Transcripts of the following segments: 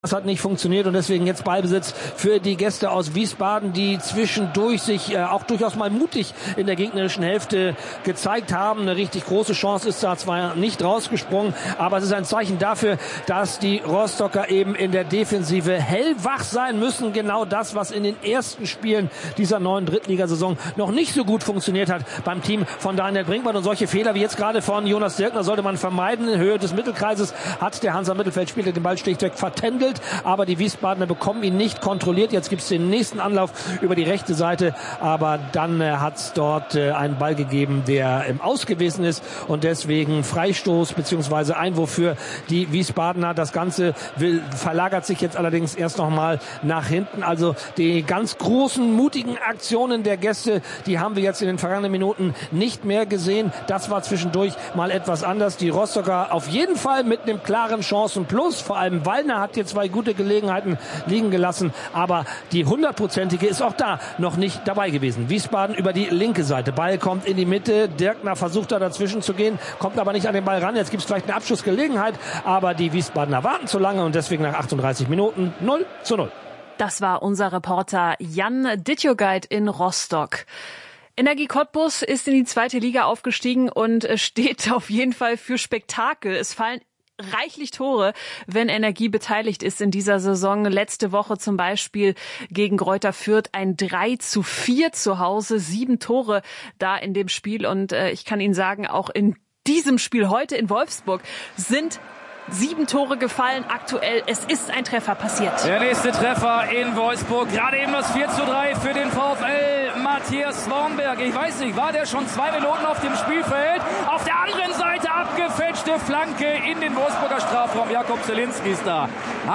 Das hat nicht funktioniert und deswegen jetzt Ballbesitz für die Gäste aus Wiesbaden, die zwischendurch sich auch durchaus mal mutig in der gegnerischen Hälfte gezeigt haben. Eine richtig große Chance ist da zwar nicht rausgesprungen, aber es ist ein Zeichen dafür, dass die Rostocker eben in der Defensive hellwach sein müssen. Genau das, was in den ersten Spielen dieser neuen Drittligasaison noch nicht so gut funktioniert hat beim Team von Daniel Brinkmann. Und solche Fehler wie jetzt gerade von Jonas Dirkner sollte man vermeiden. In Höhe des Mittelkreises hat der Hansa Mittelfeldspieler den Ball schlichtweg vertändelt. Aber die Wiesbadener bekommen ihn nicht kontrolliert. Jetzt gibt es den nächsten Anlauf über die rechte Seite, aber dann hat es dort einen Ball gegeben, der aus gewesen ist und deswegen Freistoß bzw. Einwurf für die Wiesbadener. Das Ganze verlagert sich jetzt allerdings erst nochmal nach hinten. Also die ganz großen, mutigen Aktionen der Gäste, die haben wir jetzt in den vergangenen Minuten nicht mehr gesehen. Das war zwischendurch mal etwas anders. Die Rostocker auf jeden Fall mit einem klaren Chancenplus. Vor allem Wallner hat jetzt zwei gute Gelegenheiten liegen gelassen, aber die 100-prozentige ist auch da noch nicht dabei gewesen. Wiesbaden über die linke Seite. Ball kommt in die Mitte. Dirkner versucht da dazwischen zu gehen, kommt aber nicht an den Ball ran. Jetzt gibt es vielleicht eine Abschussgelegenheit, aber die Wiesbadener warten zu lange und deswegen nach 38 Minuten 0:0. Das war unser Reporter Jan Dittjogeit in Rostock. Energie Cottbus ist in die zweite Liga aufgestiegen und steht auf jeden Fall für Spektakel. Es fallen reichlich Tore, wenn Energie beteiligt ist in dieser Saison. Letzte Woche zum Beispiel gegen Greuther Fürth ein 3:4 zu Hause, 7 Tore da in dem Spiel. Und ich kann Ihnen sagen, auch in diesem Spiel heute in Wolfsburg sind 7 Tore gefallen aktuell. Es ist ein Treffer passiert. Der nächste Treffer in Wolfsburg. Gerade eben das 4:3 für den VfL. Matthias Swanberg. Ich weiß nicht, war der schon 2 Minuten auf dem Spielfeld? Auf der anderen Seite abgefälschte Flanke in den Wolfsburger Strafraum. Jakob Zielinski ist da.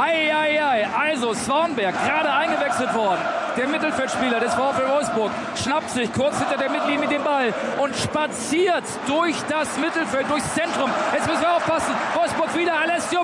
Also Swanberg, gerade eingewechselt worden. Der Mittelfeldspieler des VfL Wolfsburg schnappt sich kurz hinter der Mittellinie den Ball und spaziert durch das Mittelfeld, durchs Zentrum. Jetzt müssen wir aufpassen. Wolfsburg wieder. Alessio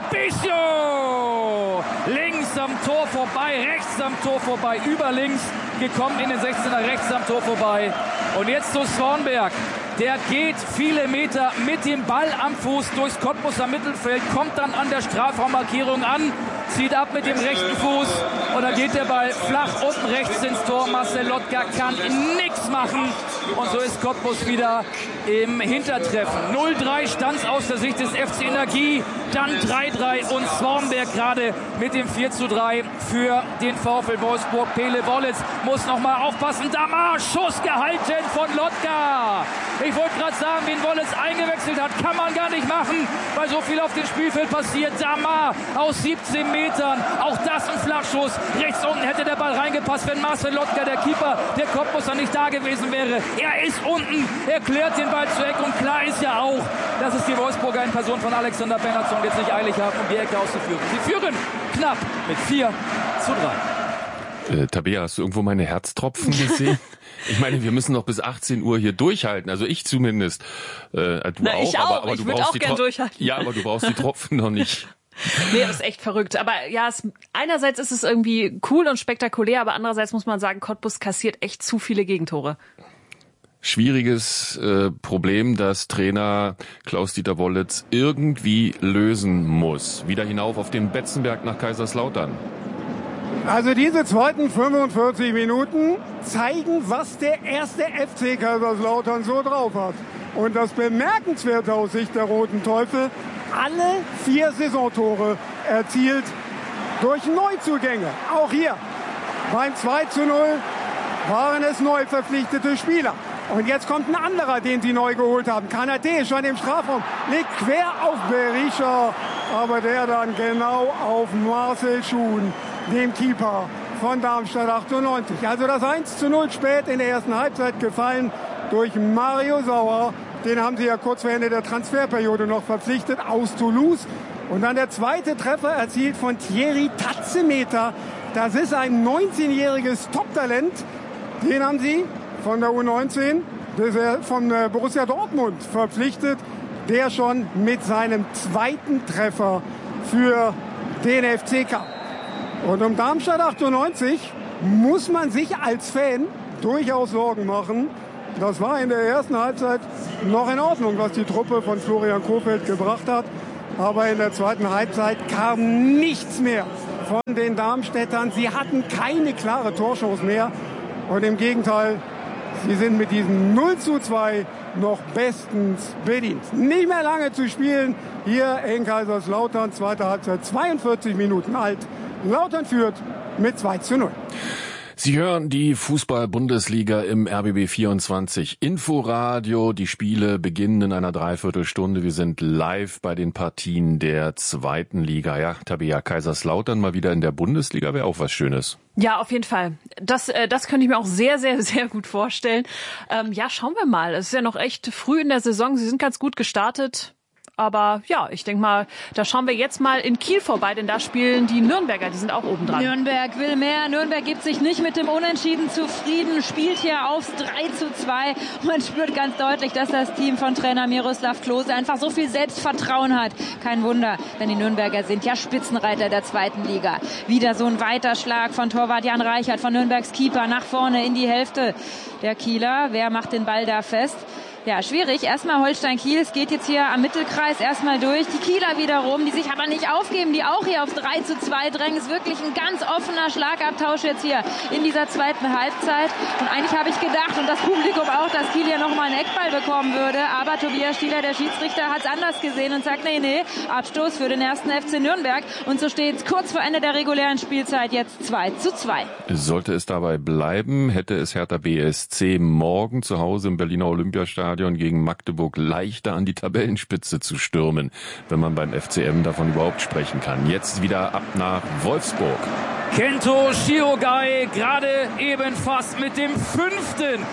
Bisio! Links am Tor vorbei, rechts am Tor vorbei, über links gekommen in den 16er, rechts am Tor vorbei. Und jetzt zu Swanberg. Der geht viele Meter mit dem Ball am Fuß durchs Cottbuser Mittelfeld, kommt dann an der Strafraummarkierung an, zieht ab mit dem rechten Fuß und dann geht der Ball flach unten rechts ins Tor. Marcel Lotka kann nichts machen und so ist Cottbus wieder im Hintertreffen. 0:3 stand aus der Sicht des FC Energie, dann 3:3 und Swanberg gerade mit dem 4:3 für den VfL Wolfsburg. Pele Wollitz muss nochmal aufpassen. Damar, Schuss gehalten von Lotka. Ich wollte gerade sagen, wen Wollitz eingewechselt hat, kann man gar nicht machen, weil so viel auf dem Spielfeld passiert. Damar aus 17 Metern, auch das ein Flachschuss. Rechts unten hätte der Ball reingepasst, wenn Marcel Lotka, der Keeper der Cottbuser, nicht da gewesen wäre. Er ist unten, er klärt den Ball zur Ecke und klar ist ja auch, dass es die Wolfsburger in Person von Alexander Bernhardsson jetzt nicht eilig haben, um die Ecke auszuführen. Sie führen knapp mit 4:3. Tabea, hast du irgendwo meine Herztropfen gesehen? Ich meine, wir müssen noch bis 18 Uhr hier durchhalten, also ich zumindest. Du ich auch, aber ich würde auch gern durchhalten. Ja, aber du brauchst die Tropfen noch nicht. Nee, das ist echt verrückt. Aber ja, einerseits ist es irgendwie cool und spektakulär, aber andererseits muss man sagen, Cottbus kassiert echt zu viele Gegentore. Schwieriges Problem, das Trainer Klaus-Dieter Wollitz irgendwie lösen muss. Wieder hinauf auf den Betzenberg nach Kaiserslautern. Also diese zweiten 45 Minuten zeigen, was der erste FC Kaiserslautern so drauf hat. Und das Bemerkenswerte aus Sicht der Roten Teufel, alle 4 Saisontore erzielt durch Neuzugänge. Auch hier beim 2:0 waren es neu verpflichtete Spieler. Und jetzt kommt ein anderer, den sie neu geholt haben. Kanate schon im Strafraum, legt quer auf Berisha, aber der dann genau auf Marcel Schuhn, dem Keeper von Darmstadt 98. Also das 1:0 spät in der ersten Halbzeit gefallen durch Mario Sauer. Den haben sie ja kurz vor Ende der Transferperiode noch verpflichtet aus Toulouse. Und dann der zweite Treffer erzielt von Thierry Tatzemeter. Das ist ein 19-jähriges Top-Talent. Den haben sie von der U19, von Borussia Dortmund verpflichtet. Der schon mit seinem zweiten Treffer für den FCK. Und um Darmstadt 98 muss man sich als Fan durchaus Sorgen machen. Das war in der ersten Halbzeit noch in Ordnung, was die Truppe von Florian Kohfeldt gebracht hat. Aber in der zweiten Halbzeit kam nichts mehr von den Darmstädtern. Sie hatten keine klare Torchance mehr. Und im Gegenteil, sie sind mit diesem 0:2 noch bestens bedient. Nicht mehr lange zu spielen. Hier in Kaiserslautern, zweite Halbzeit, 42 Minuten alt. Lautern führt mit 2:0. Sie hören die Fußball-Bundesliga im RBB 24 Inforadio. Die Spiele beginnen in einer Dreiviertelstunde. Wir sind live bei den Partien der zweiten Liga. Ja, Tabea, Kaiserslautern mal wieder in der Bundesliga wäre auch was Schönes. Ja, auf jeden Fall. Das könnte ich mir auch sehr, sehr, sehr gut vorstellen. Ja, schauen wir mal. Es ist ja noch echt früh in der Saison. Sie sind ganz gut gestartet. Aber ja, ich denke mal, da schauen wir jetzt mal in Kiel vorbei, denn da spielen die Nürnberger, die sind auch oben dran. Nürnberg will mehr. Nürnberg gibt sich nicht mit dem Unentschieden zufrieden, spielt hier aufs 3:2. Man spürt ganz deutlich, dass das Team von Trainer Miroslav Klose einfach so viel Selbstvertrauen hat. Kein Wunder, denn die Nürnberger sind ja Spitzenreiter der zweiten Liga. Wieder so ein Weiterschlag von Torwart Jan Reichert, von Nürnbergs Keeper nach vorne in die Hälfte der Kieler. Wer macht den Ball da fest? Ja, schwierig. Erstmal Holstein-Kiel. Es geht jetzt hier am Mittelkreis erstmal durch. Die Kieler wiederum, die sich aber nicht aufgeben, die auch hier auf 3:2 drängen. Ist wirklich ein ganz offener Schlagabtausch jetzt hier in dieser zweiten Halbzeit. Und eigentlich habe ich gedacht, und das Publikum auch, dass Kiel hier nochmal einen Eckball bekommen würde. Aber Tobias Stieler, der Schiedsrichter, hat es anders gesehen und sagt, nee, Abstoß für den ersten FC Nürnberg. Und so steht es kurz vor Ende der regulären Spielzeit jetzt 2:2. Sollte es dabei bleiben, hätte es Hertha BSC morgen zu Hause im Berliner Olympiastadion gegen Magdeburg leichter an die Tabellenspitze zu stürmen, wenn man beim FCM davon überhaupt sprechen kann. Jetzt wieder ab nach Wolfsburg. Kento Shiogai gerade eben fast mit dem fünften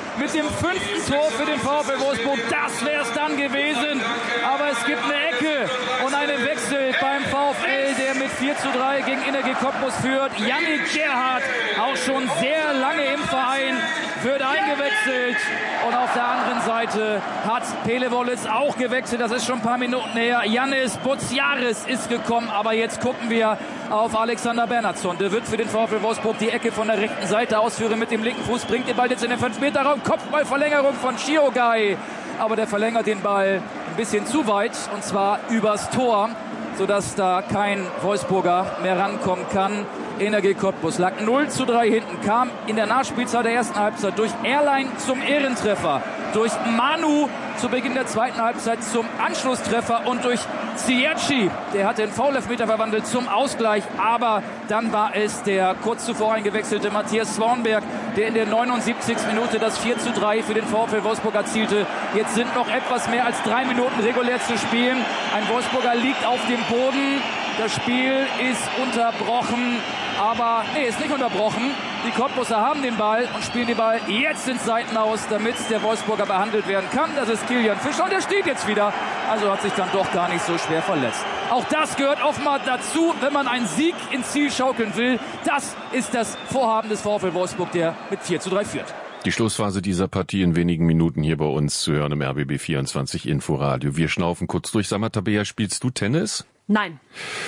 Tor für den VfL Wolfsburg. Das wäre es dann gewesen. Aber es gibt eine Ecke und einen Wechsel beim VfL, der mit 4:3 gegen Energie Cottbus führt. Yannick Gerhardt, auch schon sehr lange im Verein, wird eingewechselt. Und auf der anderen Seite hat Pele Wollitz auch gewechselt. Das ist schon ein paar Minuten her. Yannis Butsiaris ist gekommen. Aber jetzt gucken wir auf Alexander Bernhardsson. Der wird für den VfL Wolfsburg die Ecke von der rechten Seite ausführen mit dem linken Fuß. Bringt den Ball jetzt in den 5-Meter-Raum. Kopfballverlängerung von Shiogai. Aber der verlängert den Ball ein bisschen zu weit. Und zwar übers Tor, sodass da kein Wolfsburger mehr rankommen kann. Energie Cottbus lag 0:3 hinten, kam in der Nachspielzeit der ersten Halbzeit durch Erlein zum Ehrentreffer, durch Manu zu Beginn der zweiten Halbzeit zum Anschlusstreffer und durch Ziyech, der hat den Foul-Elfmeter verwandelt, zum Ausgleich. Aber dann war es der kurz zuvor eingewechselte Matthias Swanberg, der in der 79. Minute das 4:3 für den VfL Wolfsburg erzielte. Jetzt sind noch etwas mehr als 3 Minuten regulär zu spielen. Ein Wolfsburger liegt auf dem Boden. Das Spiel ist unterbrochen, aber ist nicht unterbrochen. Die Cottbuser haben den Ball und spielen den Ball jetzt ins Seitenhaus, damit der Wolfsburger behandelt werden kann. Das ist Kilian Fischer und der steht jetzt wieder. Also hat sich dann doch gar nicht so schwer verletzt. Auch das gehört offenbar dazu, wenn man einen Sieg ins Ziel schaukeln will. Das ist das Vorhaben des VfL Wolfsburg, der mit 4:3 führt. Die Schlussphase dieser Partie in wenigen Minuten hier bei uns zu hören im RBB 24 Inforadio. Wir schnaufen kurz durch. Sag mal, Tabea, spielst du Tennis? Nein.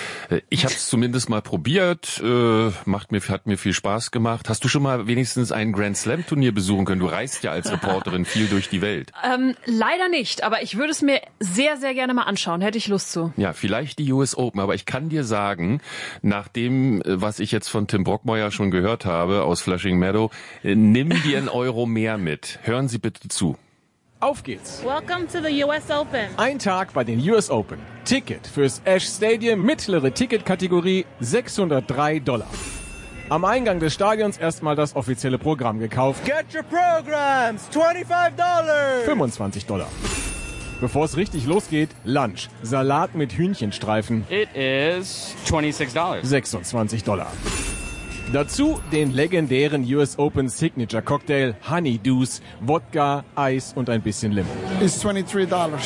Ich habe es zumindest mal probiert, hat mir viel Spaß gemacht. Hast du schon mal wenigstens ein Grand Slam Turnier besuchen können? Du reist ja als Reporterin viel durch die Welt. Leider nicht, aber ich würde es mir sehr, sehr gerne mal anschauen. Hätte ich Lust zu. Ja, vielleicht die US Open, aber ich kann dir sagen, nach dem, was ich jetzt von Tim Brockmeier schon gehört habe aus Flushing Meadow, nimm dir einen Euro mehr mit. Hören Sie bitte zu. Auf geht's. Welcome to the US Open. Ein Tag bei den US Open. Ticket fürs Ash Stadium, mittlere Ticketkategorie, $603. Am Eingang des Stadions erstmal das offizielle Programm gekauft. Get your programs, $25. $25. Bevor es richtig losgeht, Lunch. Salat mit Hühnchenstreifen. It is $26. $26. Dazu den legendären US Open Signature Cocktail Honeydews, Wodka, Eis und ein bisschen Limo. Ist $23.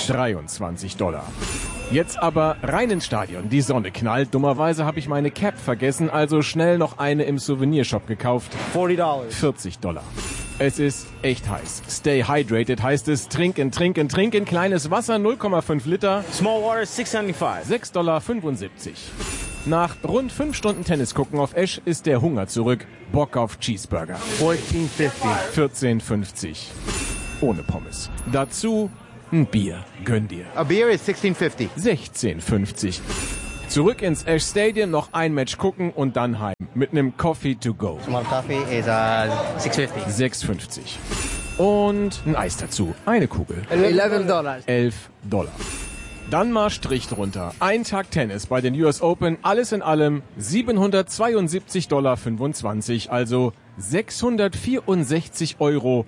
$23. Jetzt aber rein ins Stadion. Die Sonne knallt. Dummerweise habe ich meine Cap vergessen, also schnell noch eine im Souvenirshop gekauft. $40. $40. Es ist echt heiß. Stay hydrated heißt es. Trinken. Kleines Wasser, 0,5 Liter. Small water, $6.75. $6,75. Nach rund 5 Stunden Tennis gucken auf Esch ist der Hunger zurück. Bock auf Cheeseburger. $14,50. Ohne Pommes. Dazu ein Bier. Gönn dir. A beer is $16.50. $16,50. Zurück ins Ash Stadium, noch ein Match gucken und dann heim. Mit einem Coffee to go. Small coffee is $6.50. 6,50. Und ein Eis dazu. Eine Kugel. $11. $11. Dann mal Strich drunter. Ein Tag Tennis bei den US Open. Alles in allem $772,25. Also 664,68 €.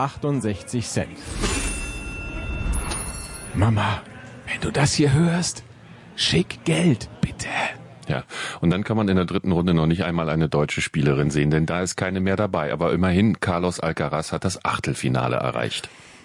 Mama, wenn du das hier hörst, schick Geld, bitte. Ja, und dann kann man in der dritten Runde noch nicht einmal eine deutsche Spielerin sehen, denn da ist keine mehr dabei. Aber immerhin, Carlos Alcaraz hat das Achtelfinale erreicht.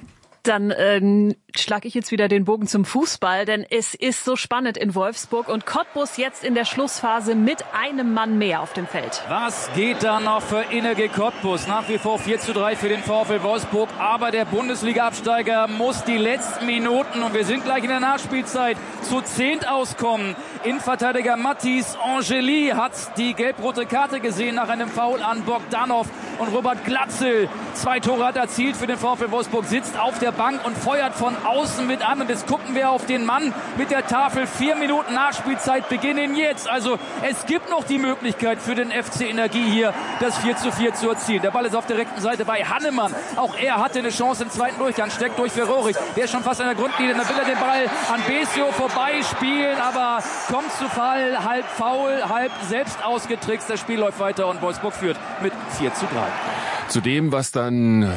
Dann schlage ich jetzt wieder den Bogen zum Fußball, denn es ist so spannend in Wolfsburg und Cottbus jetzt in der Schlussphase mit einem Mann mehr auf dem Feld. Was geht da noch für Energie Cottbus? Nach wie vor 4:3 für den VfL Wolfsburg, aber der Bundesliga-Absteiger muss die letzten Minuten, und wir sind gleich in der Nachspielzeit, zu 10 auskommen. Innenverteidiger Mathis Angeli hat die gelb-rote Karte gesehen nach einem Foul an Bogdanov, und Robert Glatzel, 2 Tore hat erzielt für den VfL Wolfsburg, sitzt auf der Bank und feuert von außen mit an. Und jetzt gucken wir auf den Mann mit der Tafel. 4 Minuten Nachspielzeit beginnen jetzt. Also es gibt noch die Möglichkeit für den FC Energie hier das 4:4 zu erzielen. Der Ball ist auf der rechten Seite bei Hannemann. Auch er hatte eine Chance im zweiten Durchgang. Steckt durch für Rohrig. Der ist schon fast an der Grundlinie. Dann will er den Ball an Besio vorbeispielen, aber kommt zu Fall. Halb faul, halb selbst ausgetrickst. Das Spiel läuft weiter und Wolfsburg führt mit 4:3. Zu dem, was dann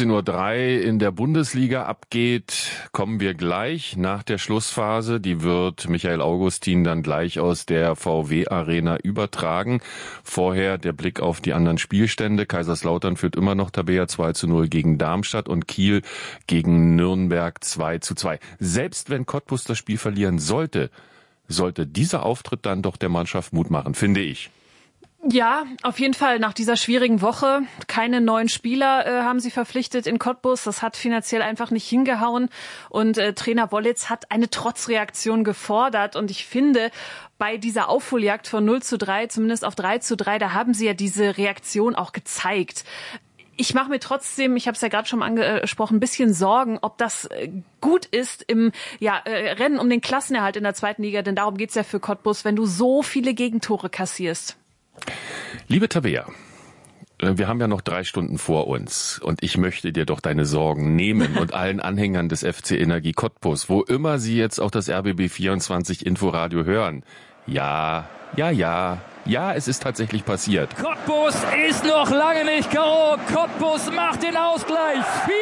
15:03 Uhr in der Bundesliga abgeht, kommen wir gleich nach der Schlussphase. Die wird Michael Augustin dann gleich aus der VW-Arena übertragen. Vorher der Blick auf die anderen Spielstände. Kaiserslautern führt immer noch Tabea 2:0 gegen Darmstadt und Kiel gegen Nürnberg 2:2. Selbst wenn Cottbus das Spiel verlieren sollte dieser Auftritt dann doch der Mannschaft Mut machen, finde ich. Ja, auf jeden Fall nach dieser schwierigen Woche. Keine neuen Spieler haben sie verpflichtet in Cottbus. Das hat finanziell einfach nicht hingehauen. Und Trainer Wollitz hat eine Trotzreaktion gefordert. Und ich finde, bei dieser Aufholjagd von 0:3, zumindest auf 3:3, da haben sie ja diese Reaktion auch gezeigt. Ich mache mir trotzdem, ich habe es ja gerade schon angesprochen, ein bisschen Sorgen, ob das gut ist im Rennen um den Klassenerhalt in der zweiten Liga. Denn darum geht's ja für Cottbus, wenn du so viele Gegentore kassierst. Liebe Tabea, wir haben ja noch 3 Stunden vor uns und ich möchte dir doch deine Sorgen nehmen und allen Anhängern des FC Energie Cottbus, wo immer sie jetzt auch das RBB24 Inforadio hören. Ja, es ist tatsächlich passiert. Cottbus ist noch lange nicht K.O. Cottbus macht den Ausgleich.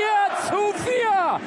4:4.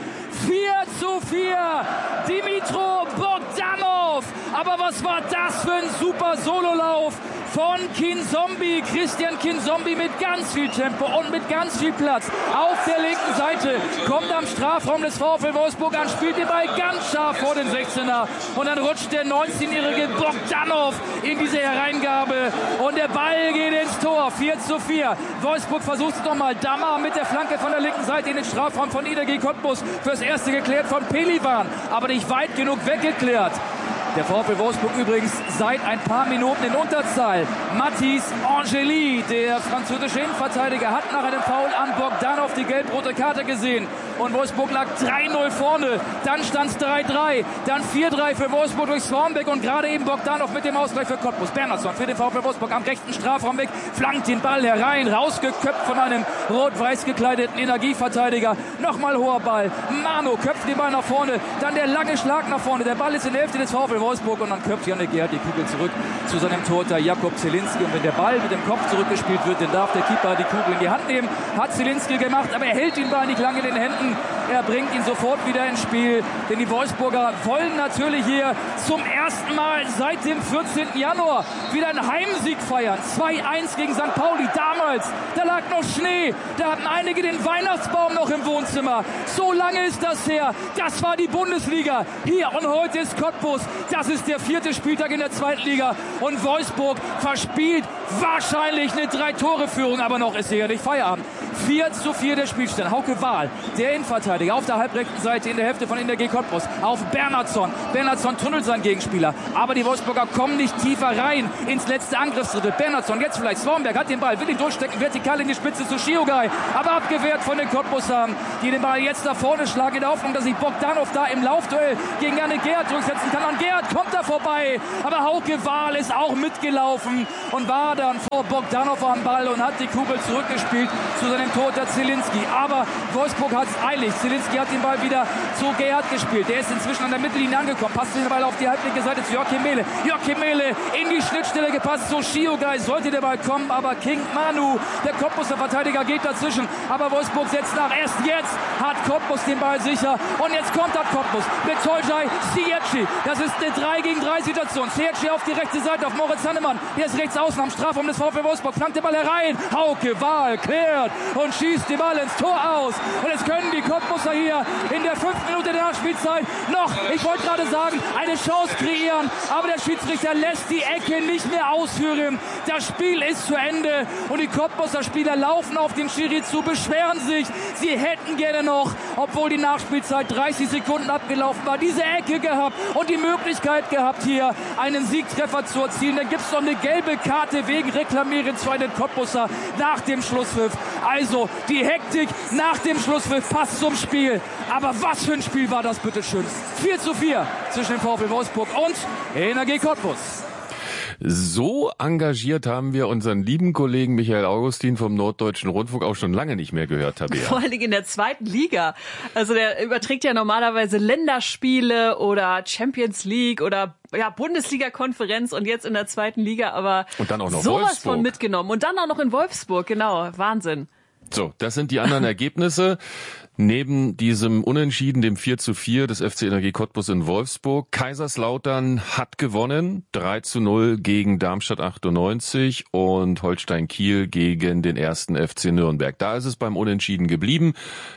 4:4. Dimitro Bogdanov. Aber was war das für ein super Sololauf von Kinzombie. Christian Kinzombie mit ganz viel Tempo und mit ganz viel Platz. Auf der linken Seite kommt am Strafraum des VfL Wolfsburg an, spielt den Ball ganz scharf vor den 16er. Und dann rutscht der 19-jährige Bogdanov in diese Hereingabe. Und der Ball geht ins Tor. 4:4. Wolfsburg versucht es nochmal. Dammer mit der Flanke von der linken Seite in den Strafraum von Energie Cottbus. Fürs Erste geklärt von Pelivan. Aber nicht weit genug weggeklärt. Der VfL Wolfsburg übrigens seit ein paar Minuten in Unterzahl. Mathis Angeli, der französische Innenverteidiger, hat nach einem Foul an Bogdanov die gelb-rote Karte gesehen. Und Wolfsburg lag 3:0 vorne. Dann stand es 3:3. Dann 4:3 für Wolfsburg durch Swanbeck und gerade eben Bogdanov mit dem Ausgleich für Cottbus. Bernhardsson für den VfL Wolfsburg am rechten Strafraum weg, flankt den Ball herein, rausgeköpft von einem rot-weiß gekleideten Energieverteidiger. Nochmal hoher Ball. Mano köpft den Ball nach vorne. Dann der lange Schlag nach vorne. Der Ball ist in der Hälfte des VfL Wolfsburg und dann köpft Janik Gerhardt die Kugel zurück zu seinem Torhüter Jakub Zielinski. Und wenn der Ball mit dem Kopf zurückgespielt wird, dann darf der Keeper die Kugel in die Hand nehmen. Hat Zielinski gemacht, aber er hält den Ball nicht lange in den Händen. Er bringt ihn sofort wieder ins Spiel, denn die Wolfsburger wollen natürlich hier zum ersten Mal seit dem 14. Januar wieder einen Heimsieg feiern. 2:1 gegen St. Pauli. Damals, da lag noch Schnee, da hatten einige den Weihnachtsbaum noch im Wohnzimmer. So lange ist das her. Das war die Bundesliga. Hier und heute ist Cottbus. Das ist der 4. Spieltag in der zweiten Liga und Wolfsburg verspielt wahrscheinlich eine 3-Tore-Führung, aber noch ist hier ja nicht Feierabend. 4:4 der Spielstand. Hauke Wahl, der Innenverteidiger, auf der halbrechten Seite in der Hälfte von Energie Cottbus auf Bernhardsson. Bernhardsson tunnelt seinen Gegenspieler, aber die Wolfsburger kommen nicht tiefer rein ins letzte Angriffsdrittel. Bernhardsson, jetzt vielleicht Swanberg, hat den Ball, will ihn durchstecken, vertikal in die Spitze zu Shiogai, aber abgewehrt von den Cottbusern, die den Ball jetzt nach vorne schlagen, in der Hoffnung, dass sich Bogdanov da im Laufduell gegen Janik Gerhardt durchsetzen kann. An Gerhardt kommt er vorbei, aber Hauke Wahl ist auch mitgelaufen und war dann vor Bogdanov am Ball und hat die Kugel zurückgespielt zu seinem Torhüter Zielinski. Aber Wolfsburg hat es eilig. Zielinski hat den Ball wieder zu Gerhardt gespielt. Der ist inzwischen an der Mittellinie angekommen. Passt den Ball auf die halblinke Seite zu Joachim Mehle. Joachim Mehle in die Schnittstelle gepasst zu Shiogai. Sollte der Ball kommen, aber King Manu, der Cottbuser Verteidiger, geht dazwischen. Aber Wolfsburg setzt nach. Erst jetzt hat Cottbus den Ball sicher. Und jetzt kommt Cottbus mit Tolcay Ziyech. Das ist eine 3-gegen-3-Situation. Ziyech auf die rechte Seite auf Moritz Hannemann. Der ist rechts außen am Strafraum des VfL Wolfsburg. Flankt den Ball herein. Hauke Wahl klärt und schießt den Ball ins Tor aus. Und jetzt können die Cottbuser hier in der 5. Minute der Nachspielzeit noch, ich wollte gerade sagen, eine Chance kreieren. Aber der Schiedsrichter lässt die Ecke nicht mehr ausführen. Das Spiel ist zu Ende und die Cottbuser Spieler laufen auf den Schiri zu, beschweren sich. Sie hätten gerne noch, obwohl die Nachspielzeit 30 Sekunden abgelaufen war, diese Ecke gehabt und die Möglichkeit gehabt, hier einen Siegtreffer zu erzielen. Dann gibt es noch eine gelbe Karte wegen Reklamierens für einen Cottbuser nach dem Schlusspfiff. Also die Hektik nach dem Schlusspfiff passt zum Spiel. Aber was für ein Spiel war das, bitteschön. 4:4 zwischen dem VfL Wolfsburg und Energie Cottbus. So engagiert haben wir unseren lieben Kollegen Michael Augustin vom Norddeutschen Rundfunk auch schon lange nicht mehr gehört, Tabea. Vor allen Dingen in der 2. Liga. Also der überträgt ja normalerweise Länderspiele oder Champions League oder Bundesliga-Konferenz und jetzt in der 2. Liga, aber und dann auch noch sowas Wolfsburg. von mitgenommen. Und dann auch noch in Wolfsburg, genau. Wahnsinn. So, das sind die anderen Ergebnisse. Neben diesem Unentschieden, dem 4:4 des FC Energie Cottbus in Wolfsburg. Kaiserslautern hat gewonnen. 3:0 gegen Darmstadt 98 und Holstein Kiel gegen den 1. FC Nürnberg. Da ist es beim Unentschieden geblieben.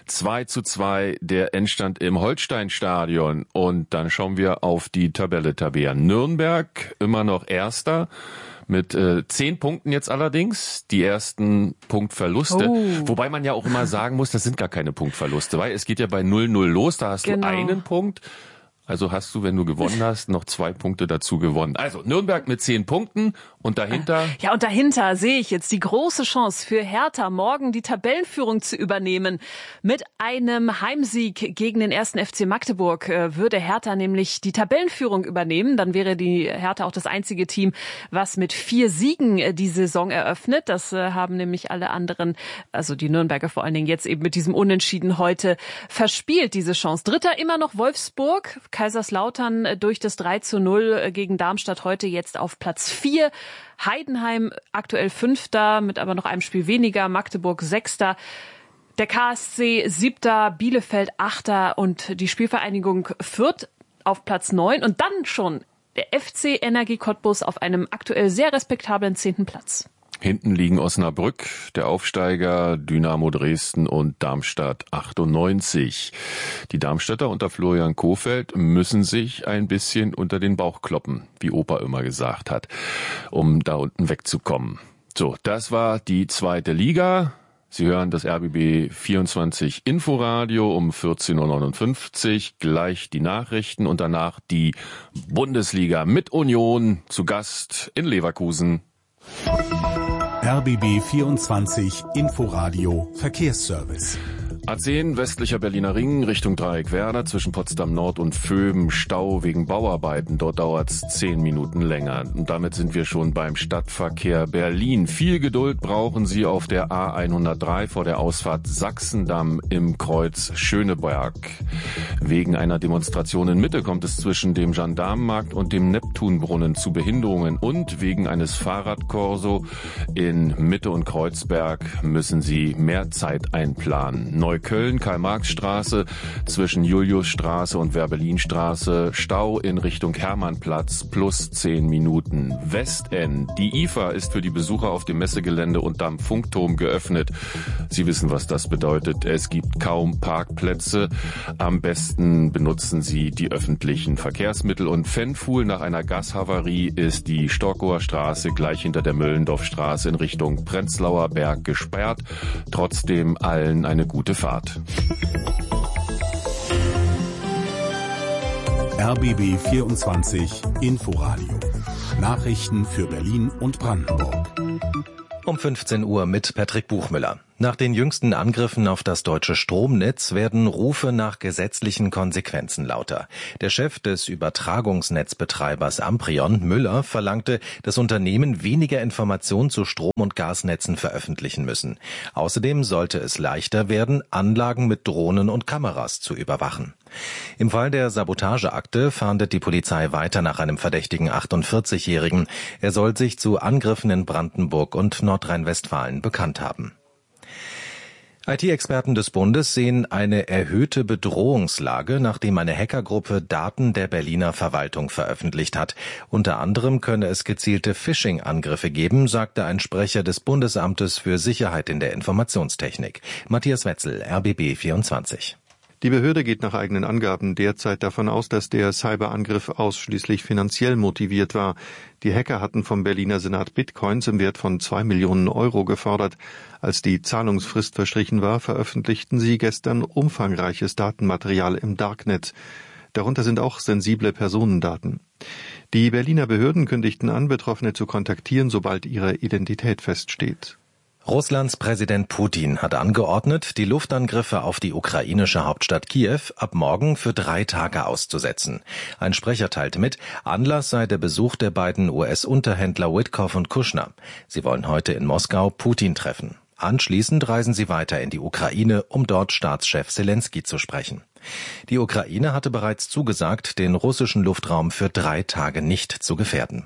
2:2 der Endstand im Holsteinstadion. Und dann schauen wir auf die Tabelle, Tabea. Nürnberg immer noch Erster. Mit 10 Punkten jetzt allerdings, die ersten Punktverluste. Wobei man ja auch immer sagen muss, das sind gar keine Punktverluste, weil es geht ja bei 0:0 los, da hast du einen Punkt. Also hast du, wenn du gewonnen hast, noch 2 Punkte dazu gewonnen. Also Nürnberg mit 10 Punkten und dahinter... Ja, und dahinter sehe ich jetzt die große Chance für Hertha, morgen die Tabellenführung zu übernehmen. Mit einem Heimsieg gegen den 1. FC Magdeburg würde Hertha nämlich die Tabellenführung übernehmen. Dann wäre die Hertha auch das einzige Team, was mit 4 Siegen die Saison eröffnet. Das haben nämlich alle anderen, also die Nürnberger vor allen Dingen, jetzt eben mit diesem Unentschieden heute verspielt, diese Chance. Dritter immer noch Wolfsburg. Kaiserslautern durch das 3:0 gegen Darmstadt heute jetzt auf Platz 4. Heidenheim aktuell 5. mit aber noch einem Spiel weniger. Magdeburg 6. Der KSC 7. Bielefeld 8. und die Spielvereinigung Fürth auf Platz 9. Und dann schon der FC Energie Cottbus auf einem aktuell sehr respektablen 10. Platz. Hinten liegen Osnabrück, der Aufsteiger, Dynamo Dresden und Darmstadt 98. Die Darmstädter unter Florian Kohfeldt müssen sich ein bisschen unter den Bauch kloppen, wie Opa immer gesagt hat, um da unten wegzukommen. So, das war die 2. Liga. Sie hören das RBB 24 Inforadio um 14:59 Uhr, gleich die Nachrichten und danach die Bundesliga mit Union zu Gast in Leverkusen. RBB 24 Inforadio Verkehrsservice. A10 westlicher Berliner Ring Richtung Dreieck Werder zwischen Potsdam Nord und Vöben Stau wegen Bauarbeiten. Dort dauert's 10 Minuten länger. Und damit sind wir schon beim Stadtverkehr Berlin. Viel Geduld brauchen Sie auf der A103 vor der Ausfahrt Sachsendamm im Kreuz Schöneberg. Wegen einer Demonstration in Mitte kommt es zwischen dem Gendarmenmarkt und dem Neptunbrunnen zu Behinderungen. Und wegen eines Fahrradkorso in Mitte und Kreuzberg müssen Sie mehr Zeit einplanen. Neukölln, Karl-Marx-Straße zwischen Juliusstraße und Werbelinstraße, Stau in Richtung Hermannplatz plus 10 Minuten. Westend. Die IFA ist für die Besucher auf dem Messegelände und am Funkturm geöffnet. Sie wissen, was das bedeutet. Es gibt kaum Parkplätze. Am besten benutzen Sie die öffentlichen Verkehrsmittel. Und Fenfuhl, nach einer Gashavarie ist die Storkower Straße gleich hinter der Möllendorfstraße in Richtung Prenzlauer Berg gesperrt. Trotzdem allen eine gute Fahrt. RBB 24 Inforadio. Nachrichten für Berlin und Brandenburg. Um 15 Uhr mit Patrick Buchmüller. Nach den jüngsten Angriffen auf das deutsche Stromnetz werden Rufe nach gesetzlichen Konsequenzen lauter. Der Chef des Übertragungsnetzbetreibers Amprion, Müller, verlangte, dass Unternehmen weniger Informationen zu Strom- und Gasnetzen veröffentlichen müssen. Außerdem sollte es leichter werden, Anlagen mit Drohnen und Kameras zu überwachen. Im Fall der Sabotageakte fahndet die Polizei weiter nach einem verdächtigen 48-Jährigen. Er soll sich zu Angriffen in Brandenburg und Nordrhein-Westfalen bekannt haben. IT-Experten des Bundes sehen eine erhöhte Bedrohungslage, nachdem eine Hackergruppe Daten der Berliner Verwaltung veröffentlicht hat. Unter anderem könne es gezielte Phishing-Angriffe geben, sagte ein Sprecher des Bundesamtes für Sicherheit in der Informationstechnik. Matthias Wetzel, RBB 24. Die Behörde geht nach eigenen Angaben derzeit davon aus, dass der Cyberangriff ausschließlich finanziell motiviert war. Die Hacker hatten vom Berliner Senat Bitcoins im Wert von 2 Millionen Euro gefordert. Als die Zahlungsfrist verstrichen war, veröffentlichten sie gestern umfangreiches Datenmaterial im Darknet. Darunter sind auch sensible Personendaten. Die Berliner Behörden kündigten an, Betroffene zu kontaktieren, sobald ihre Identität feststeht. Russlands Präsident Putin hat angeordnet, die Luftangriffe auf die ukrainische Hauptstadt Kiew ab morgen für 3 Tage auszusetzen. Ein Sprecher teilte mit, Anlass sei der Besuch der beiden US-Unterhändler Witkoff und Kushner. Sie wollen heute in Moskau Putin treffen. Anschließend reisen sie weiter in die Ukraine, um dort Staatschef Selenskyj zu sprechen. Die Ukraine hatte bereits zugesagt, den russischen Luftraum für 3 Tage nicht zu gefährden.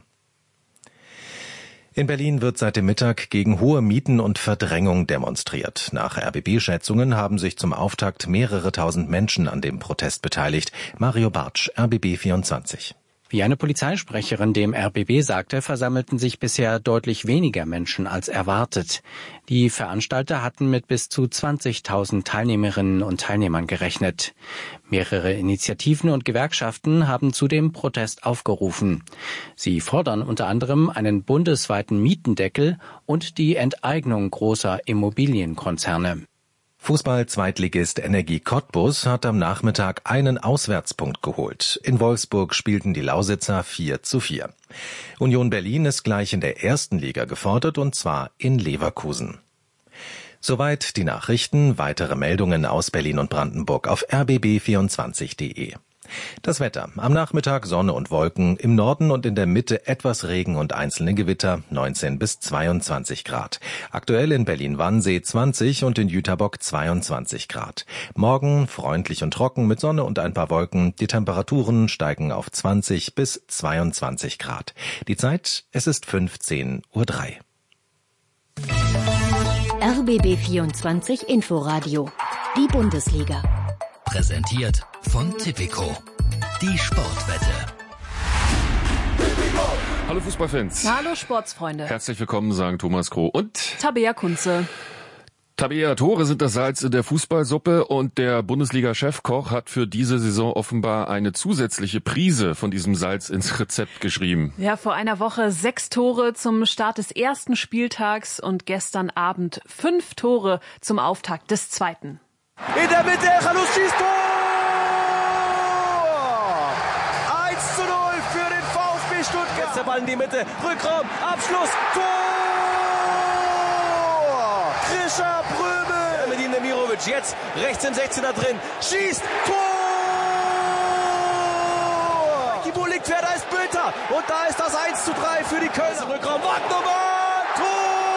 In Berlin wird seit dem Mittag gegen hohe Mieten und Verdrängung demonstriert. Nach RBB-Schätzungen haben sich zum Auftakt mehrere tausend Menschen an dem Protest beteiligt. Mario Bartsch, RBB 24. Wie eine Polizeisprecherin dem RBB sagte, versammelten sich bisher deutlich weniger Menschen als erwartet. Die Veranstalter hatten mit bis zu 20.000 Teilnehmerinnen und Teilnehmern gerechnet. Mehrere Initiativen und Gewerkschaften haben zu dem Protest aufgerufen. Sie fordern unter anderem einen bundesweiten Mietendeckel und die Enteignung großer Immobilienkonzerne. Fußball-Zweitligist Energie Cottbus hat am Nachmittag einen Auswärtspunkt geholt. In Wolfsburg spielten die Lausitzer 4:4. Union Berlin ist gleich in der ersten Liga gefordert, und zwar in Leverkusen. Soweit die Nachrichten. Weitere Meldungen aus Berlin und Brandenburg auf rbb24.de. Das Wetter. Am Nachmittag Sonne und Wolken, im Norden und in der Mitte etwas Regen und einzelne Gewitter, 19 bis 22 Grad. Aktuell in Berlin-Wannsee 20 und in Jüterbock 22 Grad. Morgen freundlich und trocken mit Sonne und ein paar Wolken. Die Temperaturen steigen auf 20 bis 22 Grad. Die Zeit, es ist 15:03 Uhr. RBB 24 Inforadio. Die Bundesliga. Präsentiert von Tipico. Die Sportwette. Hallo Fußballfans. Hallo Sportsfreunde. Herzlich willkommen, sagen Thomas Kroh und Tabea Kunze. Tabea, Tore sind das Salz in der Fußballsuppe, und der Bundesliga-Chefkoch hat für diese Saison offenbar eine zusätzliche Prise von diesem Salz ins Rezept geschrieben. Ja, vor einer Woche 6 Tore zum Start des ersten Spieltags und gestern Abend 5 Tore zum Auftakt des zweiten. In der Mitte, Echalus schießt Tor! 1:0 für den VfB Stuttgart. Jetzt der Ball in die Mitte, Rückraum, Abschluss, Tor! Krischer Prömel! Medin Demirovic, jetzt rechts im 16er drin, schießt, Tor! Kibu liegt quer, da ist Bülter und da ist das 1:3 für die Kölner. Rückraum, Wagnermann, Tor!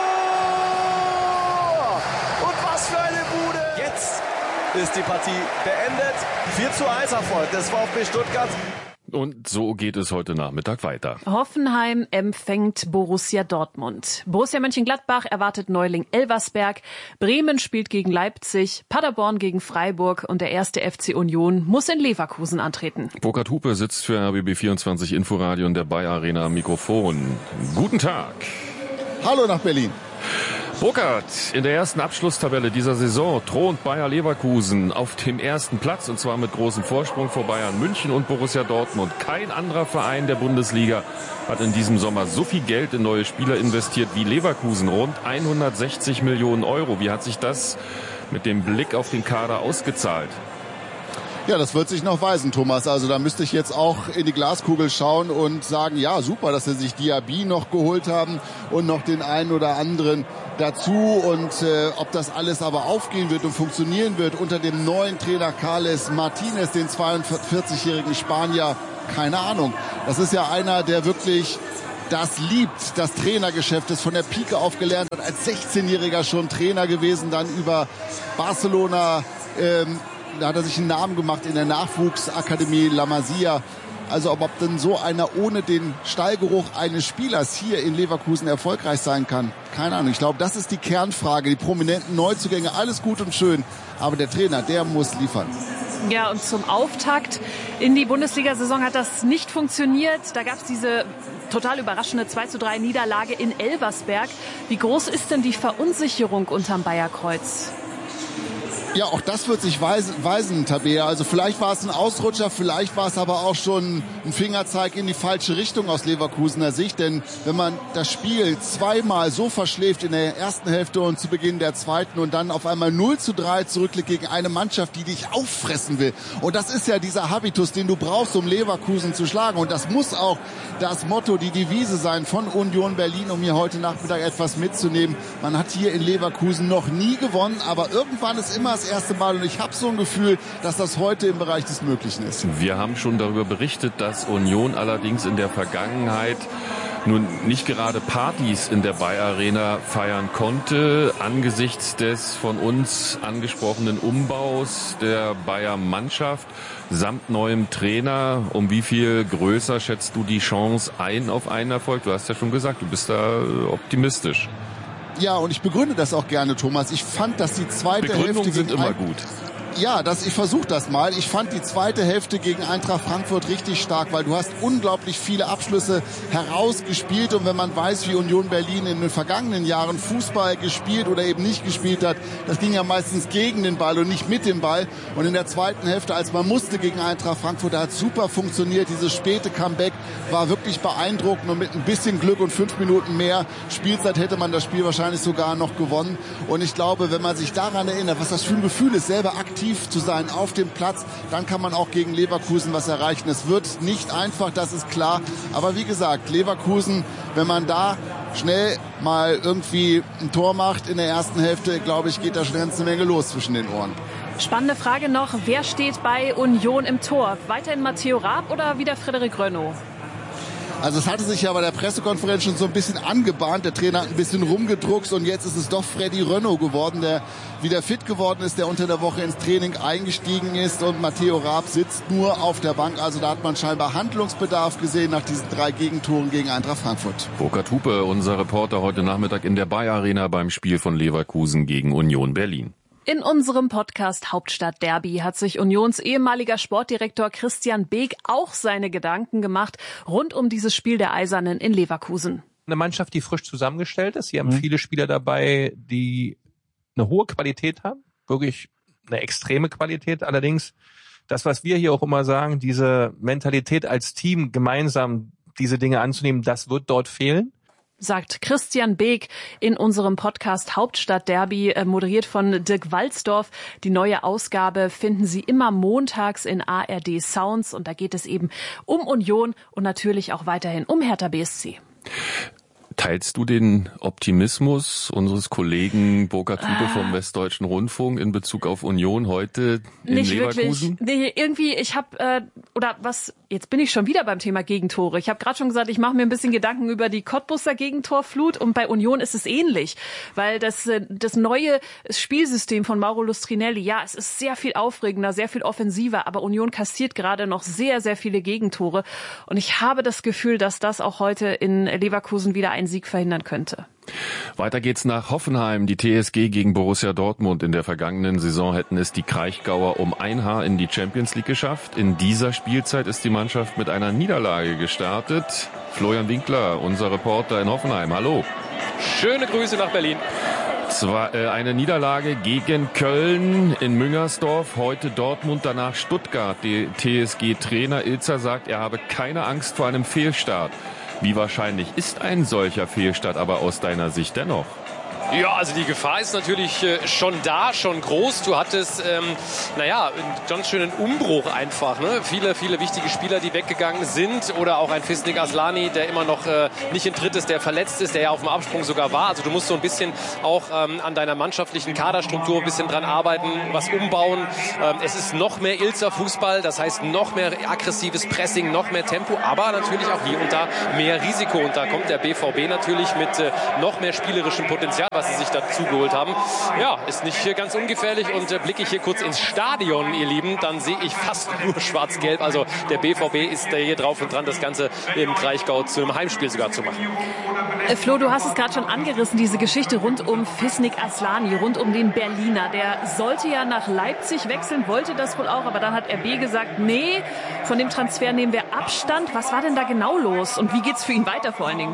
Und was für eine Bude! Jetzt ist die Partie beendet. 4:1 Erfolg des VfB Stuttgart. Und so geht es heute Nachmittag weiter. Hoffenheim empfängt Borussia Dortmund. Borussia Mönchengladbach erwartet Neuling Elversberg. Bremen spielt gegen Leipzig. Paderborn gegen Freiburg. Und der erste FC Union muss in Leverkusen antreten. Burkhard Hupe sitzt für RBB24 Inforadio in der Bayer Arena am Mikrofon. Guten Tag. Hallo nach Berlin. Burkhard, in der ersten Abschlusstabelle dieser Saison thront Bayer Leverkusen auf dem ersten Platz, und zwar mit großem Vorsprung vor Bayern München und Borussia Dortmund. Kein anderer Verein der Bundesliga hat in diesem Sommer so viel Geld in neue Spieler investiert wie Leverkusen, rund 160 Millionen Euro. Wie hat sich das mit dem Blick auf den Kader ausgezahlt? Ja, das wird sich noch weisen, Thomas. Also da müsste ich jetzt auch in die Glaskugel schauen und sagen, ja, super, dass sie sich Diaby noch geholt haben und noch den einen oder anderen dazu. Und ob das alles aber aufgehen wird und funktionieren wird unter dem neuen Trainer Carles Martinez, den 42-jährigen Spanier, keine Ahnung. Das ist ja einer, der wirklich das liebt, das Trainergeschäft, ist von der Pike auf gelernt hat, als 16-Jähriger schon Trainer gewesen, dann über Barcelona, da hat er sich einen Namen gemacht in der Nachwuchsakademie La Masia. Also ob denn so einer ohne den Stallgeruch eines Spielers hier in Leverkusen erfolgreich sein kann, keine Ahnung. Ich glaube, das ist die Kernfrage. Die prominenten Neuzugänge, alles gut und schön. Aber der Trainer, der muss liefern. Ja, und zum Auftakt in die Bundesliga-Saison hat das nicht funktioniert. Da gab es diese total überraschende 2:3 Niederlage in Elversberg. Wie groß ist denn die Verunsicherung unterm Bayer-Kreuz? Ja, auch das wird sich weisen, Tabea. Also vielleicht war es ein Ausrutscher, vielleicht war es aber auch schon ein Fingerzeig in die falsche Richtung aus Leverkusener Sicht. Denn wenn man das Spiel zweimal so verschläft in der ersten Hälfte und zu Beginn der zweiten und dann auf einmal 0:3 zurückliegt gegen eine Mannschaft, die dich auffressen will. Und das ist ja dieser Habitus, den du brauchst, um Leverkusen zu schlagen. Und das muss auch das Motto, die Devise sein von Union Berlin, um hier heute Nachmittag etwas mitzunehmen. Man hat hier in Leverkusen noch nie gewonnen, aber irgendwann ist immer das erste Mal, und ich habe so ein Gefühl, dass das heute im Bereich des Möglichen ist. Wir haben schon darüber berichtet, dass Union allerdings in der Vergangenheit nun nicht gerade Partys in der Bayer Arena feiern konnte, angesichts des von uns angesprochenen Umbaus der Bayer Mannschaft samt neuem Trainer. Um wie viel größer schätzt du die Chance ein auf einen Erfolg? Du hast ja schon gesagt, du bist da optimistisch. Ja, und ich begründe das auch gerne, Thomas. Ich fand, dass die zweite Begründungen Hälfte sind immer gut. Ja, ich versuche das mal. Ich fand die zweite Hälfte gegen Eintracht Frankfurt richtig stark, weil du hast unglaublich viele Abschlüsse herausgespielt. Und wenn man weiß, wie Union Berlin in den vergangenen Jahren Fußball gespielt oder eben nicht gespielt hat, das ging ja meistens gegen den Ball und nicht mit dem Ball. Und in der zweiten Hälfte, als man musste gegen Eintracht Frankfurt, da hat super funktioniert. Dieses späte Comeback war wirklich beeindruckend, und mit ein bisschen Glück und 5 Minuten mehr Spielzeit hätte man das Spiel wahrscheinlich sogar noch gewonnen. Und ich glaube, wenn man sich daran erinnert, was das für ein Gefühl ist, selber aktiv zu sein auf dem Platz, dann kann man auch gegen Leverkusen was erreichen. Es wird nicht einfach, das ist klar. Aber wie gesagt, Leverkusen, wenn man da schnell mal irgendwie ein Tor macht in der ersten Hälfte, glaube ich, geht da schon eine ganze Menge los zwischen den Ohren. Spannende Frage noch, wer steht bei Union im Tor? Weiterhin Matteo Raab oder wieder Frederik Rönno? Also es hatte sich ja bei der Pressekonferenz schon so ein bisschen angebahnt. Der Trainer hat ein bisschen rumgedruckst und jetzt ist es doch Freddy Rönno geworden, der wieder fit geworden ist, der unter der Woche ins Training eingestiegen ist, und Matteo Raab sitzt nur auf der Bank. Also da hat man scheinbar Handlungsbedarf gesehen nach diesen 3 Gegentoren gegen Eintracht Frankfurt. Burkhard Hupe, unser Reporter heute Nachmittag in der Bayer Arena beim Spiel von Leverkusen gegen Union Berlin. In unserem Podcast Hauptstadt Derby hat sich Unions ehemaliger Sportdirektor Christian Beek auch seine Gedanken gemacht rund um dieses Spiel der Eisernen in Leverkusen. Eine Mannschaft, die frisch zusammengestellt ist. Sie haben viele Spieler dabei, die eine hohe Qualität haben, wirklich eine extreme Qualität. Allerdings, das, was wir hier auch immer sagen, diese Mentalität als Team gemeinsam diese Dinge anzunehmen, das wird dort fehlen. Sagt Christian Beek in unserem Podcast Hauptstadt Derby, moderiert von Dirk Walzdorf. Die neue Ausgabe finden Sie immer montags in ARD Sounds, und da geht es eben um Union und natürlich auch weiterhin um Hertha BSC. Teilst du den Optimismus unseres Kollegen Burkhard Hupe vom Westdeutschen Rundfunk in Bezug auf Union heute in nicht Leverkusen? Wirklich. Nee, irgendwie, jetzt bin ich schon wieder beim Thema Gegentore. Ich habe gerade schon gesagt, ich mache mir ein bisschen Gedanken über die Cottbuser Gegentorflut und bei Union ist es ähnlich, weil das neue Spielsystem von Mauro Lustrinelli, ja, es ist sehr viel aufregender, sehr viel offensiver, aber Union kassiert gerade noch sehr, sehr viele Gegentore und ich habe das Gefühl, dass das auch heute in Leverkusen wieder einen Sieg verhindern könnte. Weiter geht's nach Hoffenheim. Die TSG gegen Borussia Dortmund. In der vergangenen Saison hätten es die Kraichgauer um ein Haar in die Champions League geschafft. In dieser Spielzeit ist die Mannschaft mit einer Niederlage gestartet. Florian Winkler, unser Reporter in Hoffenheim. Hallo. Schöne Grüße nach Berlin. Zwar eine Niederlage gegen Köln in Müngersdorf, heute Dortmund, danach Stuttgart. Der TSG-Trainer Ilzer sagt, er habe keine Angst vor einem Fehlstart. Wie wahrscheinlich ist ein solcher Fehlstart aber aus deiner Sicht dennoch? Ja, also die Gefahr ist natürlich schon da, schon groß. Du hattest, einen ganz schönen Umbruch einfach. Ne? Viele wichtige Spieler, die weggegangen sind. Oder auch ein Fisnik Aslani, der immer noch nicht in Tritt ist, der verletzt ist, der ja auf dem Absprung sogar war. Also du musst so ein bisschen auch an deiner mannschaftlichen Kaderstruktur ein bisschen dran arbeiten, was umbauen. Es ist noch mehr Ilzer Fußball, das heißt noch mehr aggressives Pressing, noch mehr Tempo, aber natürlich auch hier und da mehr Risiko. Und da kommt der BVB natürlich mit noch mehr spielerischem Potenzial, was sie sich dazu geholt haben. Ja, ist nicht ganz ungefährlich und blicke ich hier kurz ins Stadion, ihr Lieben, dann sehe ich fast nur schwarz-gelb. Also der BVB ist hier drauf und dran, das Ganze im Kraichgau zu einem Heimspiel sogar zu machen. Flo, du hast es gerade schon angerissen, diese Geschichte rund um Fisnik Aslani, rund um den Berliner. Der sollte ja nach Leipzig wechseln, wollte das wohl auch, aber dann hat RB gesagt, nee, von dem Transfer nehmen wir Abstand. Was war denn da genau los und wie geht's für ihn weiter vor allen Dingen?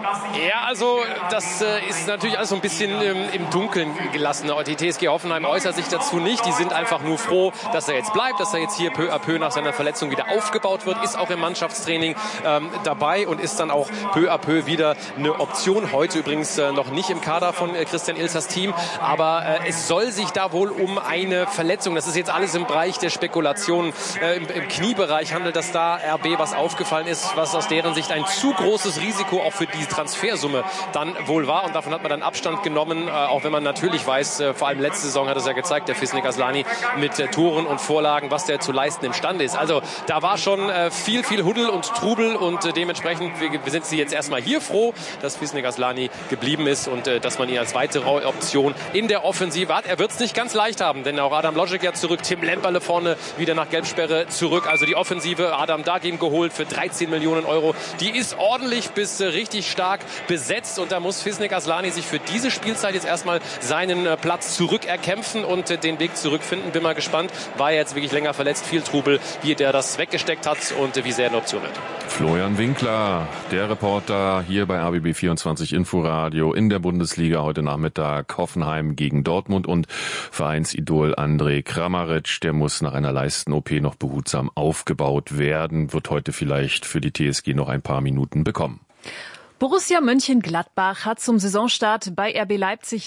Ja, also das ist natürlich alles so ein bisschen im Dunkeln gelassen. Die TSG Hoffenheim äußert sich dazu nicht. Die sind einfach nur froh, dass er jetzt bleibt, dass er jetzt hier peu à peu nach seiner Verletzung wieder aufgebaut wird, ist auch im Mannschaftstraining dabei und ist dann auch peu à peu wieder eine Option. Heute übrigens noch nicht im Kader von Christian Ilzers Team, aber es soll sich da wohl um eine Verletzung, das ist jetzt alles im Bereich der Spekulation, im Kniebereich handelt, dass da RB was aufgefallen ist, was aus deren Sicht ein zu großes Risiko auch für die Transfersumme dann wohl war und davon hat man dann Abstand genommen, auch wenn man natürlich weiß, vor allem letzte Saison hat es ja gezeigt, der Fisnik Aslani mit Toren und Vorlagen, was der zu leisten imstande ist. Also da war schon viel Huddel und Trubel und dementsprechend wir sind sie jetzt erstmal hier froh, dass Fisnik Aslani geblieben ist und dass man ihn als weitere Option in der Offensive hat. Er wird es nicht ganz leicht haben, denn auch Adam Logic ja zurück, Tim Lemperle vorne wieder nach Gelbsperre zurück. Also die Offensive, Adam Dagim geholt für 13 Millionen Euro. Die ist ordentlich bis richtig stark besetzt und da muss Fisnik Aslani sich für diese Spielzeit jetzt erstmal seinen Platz zurückerkämpfen und den Weg zurückfinden. Bin mal gespannt. War er jetzt wirklich länger verletzt, viel Trubel, wie der das weggesteckt hat und wie sehr eine Option wird. Florian Winkler, der Reporter hier bei RBB 24 Inforadio in der Bundesliga heute Nachmittag. Hoffenheim gegen Dortmund und Vereinsidol Andrej Kramaric, der muss nach einer Leisten-OP noch behutsam aufgebaut werden, wird heute vielleicht für die TSG noch ein paar Minuten bekommen. Borussia Mönchengladbach hat zum Saisonstart bei RB Leipzig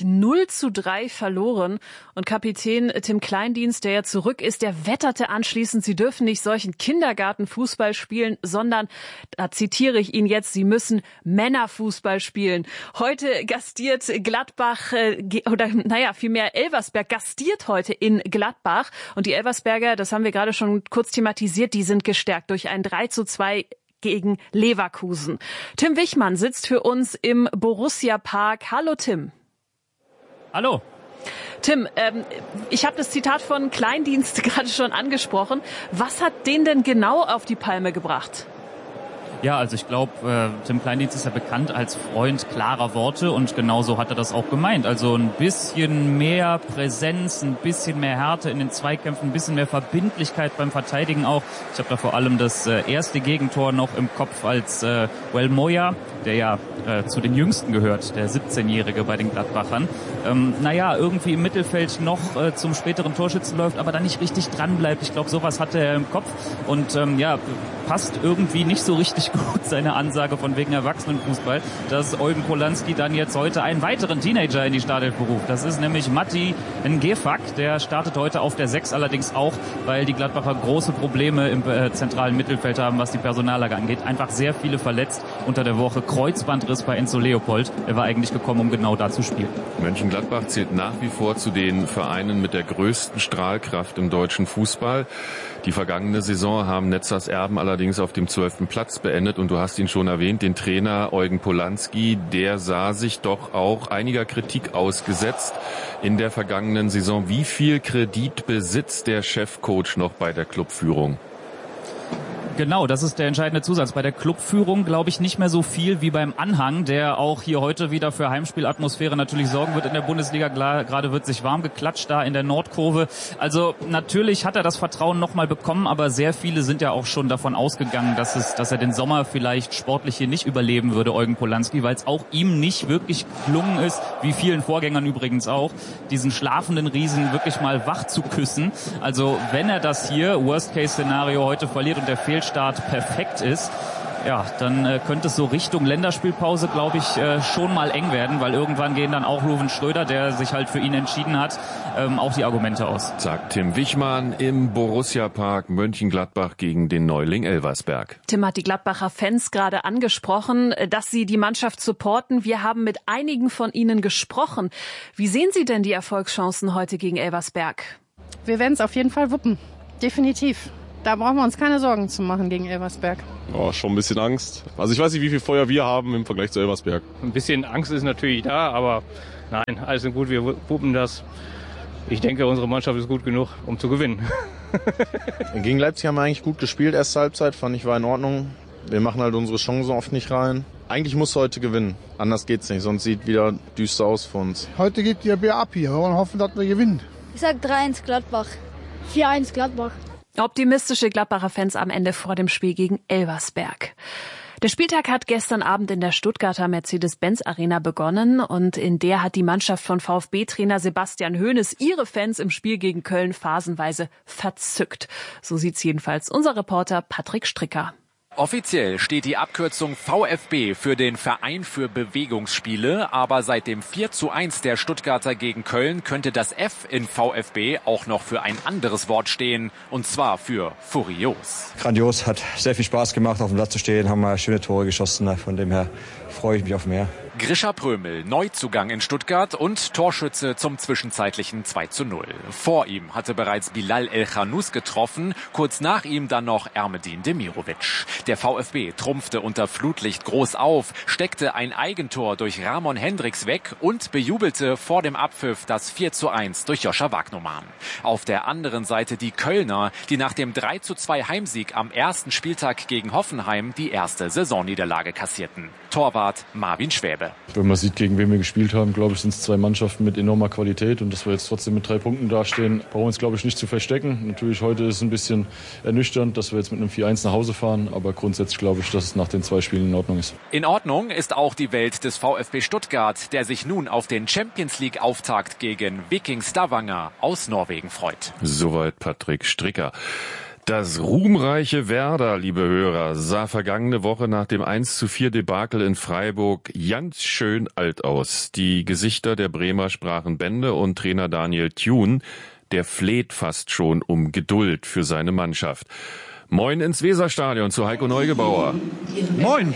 0:3 verloren und Kapitän Tim Kleindienst, der ja zurück ist, der wetterte anschließend, sie dürfen nicht solchen Kindergartenfußball spielen, sondern, da zitiere ich ihn jetzt, sie müssen Männerfußball spielen. Heute gastiert Gladbach, vielmehr Elversberg gastiert heute in Gladbach und die Elversberger, das haben wir gerade schon kurz thematisiert, die sind gestärkt durch ein 3:2 gegen Leverkusen. Tim Wichmann sitzt für uns im Borussia Park. Hallo Tim. Hallo. Tim, ich habe das Zitat von Kleindienst gerade schon angesprochen. Was hat den denn genau auf die Palme gebracht? Ja, also ich glaube, Tim Kleindienst ist ja bekannt als Freund klarer Worte und genauso hat er das auch gemeint. Also ein bisschen mehr Präsenz, ein bisschen mehr Härte in den Zweikämpfen, ein bisschen mehr Verbindlichkeit beim Verteidigen auch. Ich habe da vor allem das erste Gegentor noch im Kopf, als Well Moya, der ja zu den Jüngsten gehört, der 17-Jährige bei den Gladbachern, irgendwie im Mittelfeld noch zum späteren Torschützen läuft, aber da nicht richtig dran bleibt. Ich glaube, sowas hatte er im Kopf und passt irgendwie nicht so richtig gut seine Ansage von wegen Erwachsenenfußball, dass Eugen Polanski dann jetzt heute einen weiteren Teenager in die Startelf beruft. Das ist nämlich Matti Ngefak, der startet heute auf der 6 allerdings auch, weil die Gladbacher große Probleme im zentralen Mittelfeld haben, was die Personallage angeht. Einfach sehr viele verletzt unter der Woche Kreuzbandriss bei Enzo Leopold. Er war eigentlich gekommen, um genau da zu spielen. Mönchengladbach zählt nach wie vor zu den Vereinen mit der größten Strahlkraft im deutschen Fußball. Die vergangene Saison haben Netzers Erben allerdings auf dem 12. Platz beendet und du hast ihn schon erwähnt, den Trainer Eugen Polanski, der sah sich doch auch einiger Kritik ausgesetzt in der vergangenen Saison. Wie viel Kredit besitzt der Chefcoach noch bei der Clubführung? Genau, das ist der entscheidende Zusatz. Bei der Clubführung glaube ich nicht mehr so viel wie beim Anhang, der auch hier heute wieder für Heimspielatmosphäre natürlich sorgen wird in der Bundesliga. Gerade wird sich warm geklatscht da in der Nordkurve. Also natürlich hat er das Vertrauen nochmal bekommen, aber sehr viele sind ja auch schon davon ausgegangen, dass er den Sommer vielleicht sportlich hier nicht überleben würde, Eugen Polanski, weil es auch ihm nicht wirklich gelungen ist, wie vielen Vorgängern übrigens auch, diesen schlafenden Riesen wirklich mal wach zu küssen. Also wenn er das hier, Worst-Case-Szenario, heute verliert und der Fehlstart perfekt ist, ja, dann könnte es so Richtung Länderspielpause, glaube ich, schon mal eng werden, weil irgendwann gehen dann auch Ruven Schröder, der sich halt für ihn entschieden hat, auch die Argumente aus. Sagt Tim Wichmann im Borussia-Park Mönchengladbach gegen den Neuling Elversberg. Tim hat die Gladbacher Fans gerade angesprochen, dass sie die Mannschaft supporten. Wir haben mit einigen von ihnen gesprochen. Wie sehen Sie denn die Erfolgschancen heute gegen Elversberg? Wir werden es auf jeden Fall wuppen. Definitiv. Da brauchen wir uns keine Sorgen zu machen gegen Elversberg. Oh, schon ein bisschen Angst. Also ich weiß nicht, wie viel Feuer wir haben im Vergleich zu Elversberg. Ein bisschen Angst ist natürlich da, aber nein, alles ist gut, wir wuppen das. Ich denke, unsere Mannschaft ist gut genug, um zu gewinnen. Gegen Leipzig haben wir eigentlich gut gespielt, erste Halbzeit, fand ich, war in Ordnung. Wir machen halt unsere Chancen oft nicht rein. Eigentlich muss heute gewinnen, anders geht's nicht, sonst sieht wieder düster aus für uns. Heute geht die BA ab hier, wir wollen hoffen, dass wir gewinnen. Ich sag 3-1 Gladbach, 4-1 Gladbach. Optimistische Gladbacher Fans am Ende vor dem Spiel gegen Elversberg. Der Spieltag hat gestern Abend in der Stuttgarter Mercedes-Benz-Arena begonnen und in der hat die Mannschaft von VfB-Trainer Sebastian Hoeneß ihre Fans im Spiel gegen Köln phasenweise verzückt. So sieht's jedenfalls unser Reporter Patrick Stricker. Offiziell steht die Abkürzung VfB für den Verein für Bewegungsspiele, aber seit dem 4:1 der Stuttgarter gegen Köln könnte das F in VfB auch noch für ein anderes Wort stehen, und zwar für furios. Grandios, hat sehr viel Spaß gemacht, auf dem Platz zu stehen, haben mal schöne Tore geschossen, von dem her freue ich mich auf mehr. Grisha Prömel, Neuzugang in Stuttgart und Torschütze zum zwischenzeitlichen 2:0. Vor ihm hatte bereits Bilal El-Khanous getroffen, kurz nach ihm dann noch Ermedin Demirovic. Der VfB trumpfte unter Flutlicht groß auf, steckte ein Eigentor durch Ramon Hendricks weg und bejubelte vor dem Abpfiff das 4:1 durch Joscha Wagnumann. Auf der anderen Seite die Kölner, die nach dem 3:2 Heimsieg am ersten Spieltag gegen Hoffenheim die erste Saisonniederlage kassierten. Torwart Marvin Schwäbe. Wenn man sieht, gegen wen wir gespielt haben, glaube ich, sind es zwei Mannschaften mit enormer Qualität und dass wir jetzt trotzdem mit 3 Punkten dastehen, brauchen wir uns, glaube ich, nicht zu verstecken. Natürlich heute ist es ein bisschen ernüchternd, dass wir jetzt mit einem 4:1 nach Hause fahren, aber grundsätzlich glaube ich, dass es nach den 2 Spielen in Ordnung ist. In Ordnung ist auch die Welt des VfB Stuttgart, der sich nun auf den Champions-League-Auftakt gegen Viking Stavanger aus Norwegen freut. Soweit Patrick Stricker. Das ruhmreiche Werder, liebe Hörer, sah vergangene Woche nach dem 1:4 Debakel in Freiburg ganz schön alt aus. Die Gesichter der Bremer sprachen Bände und Trainer Daniel Thune, der fleht fast schon um Geduld für seine Mannschaft. Moin ins Weserstadion zu Heiko Neugebauer. Moin.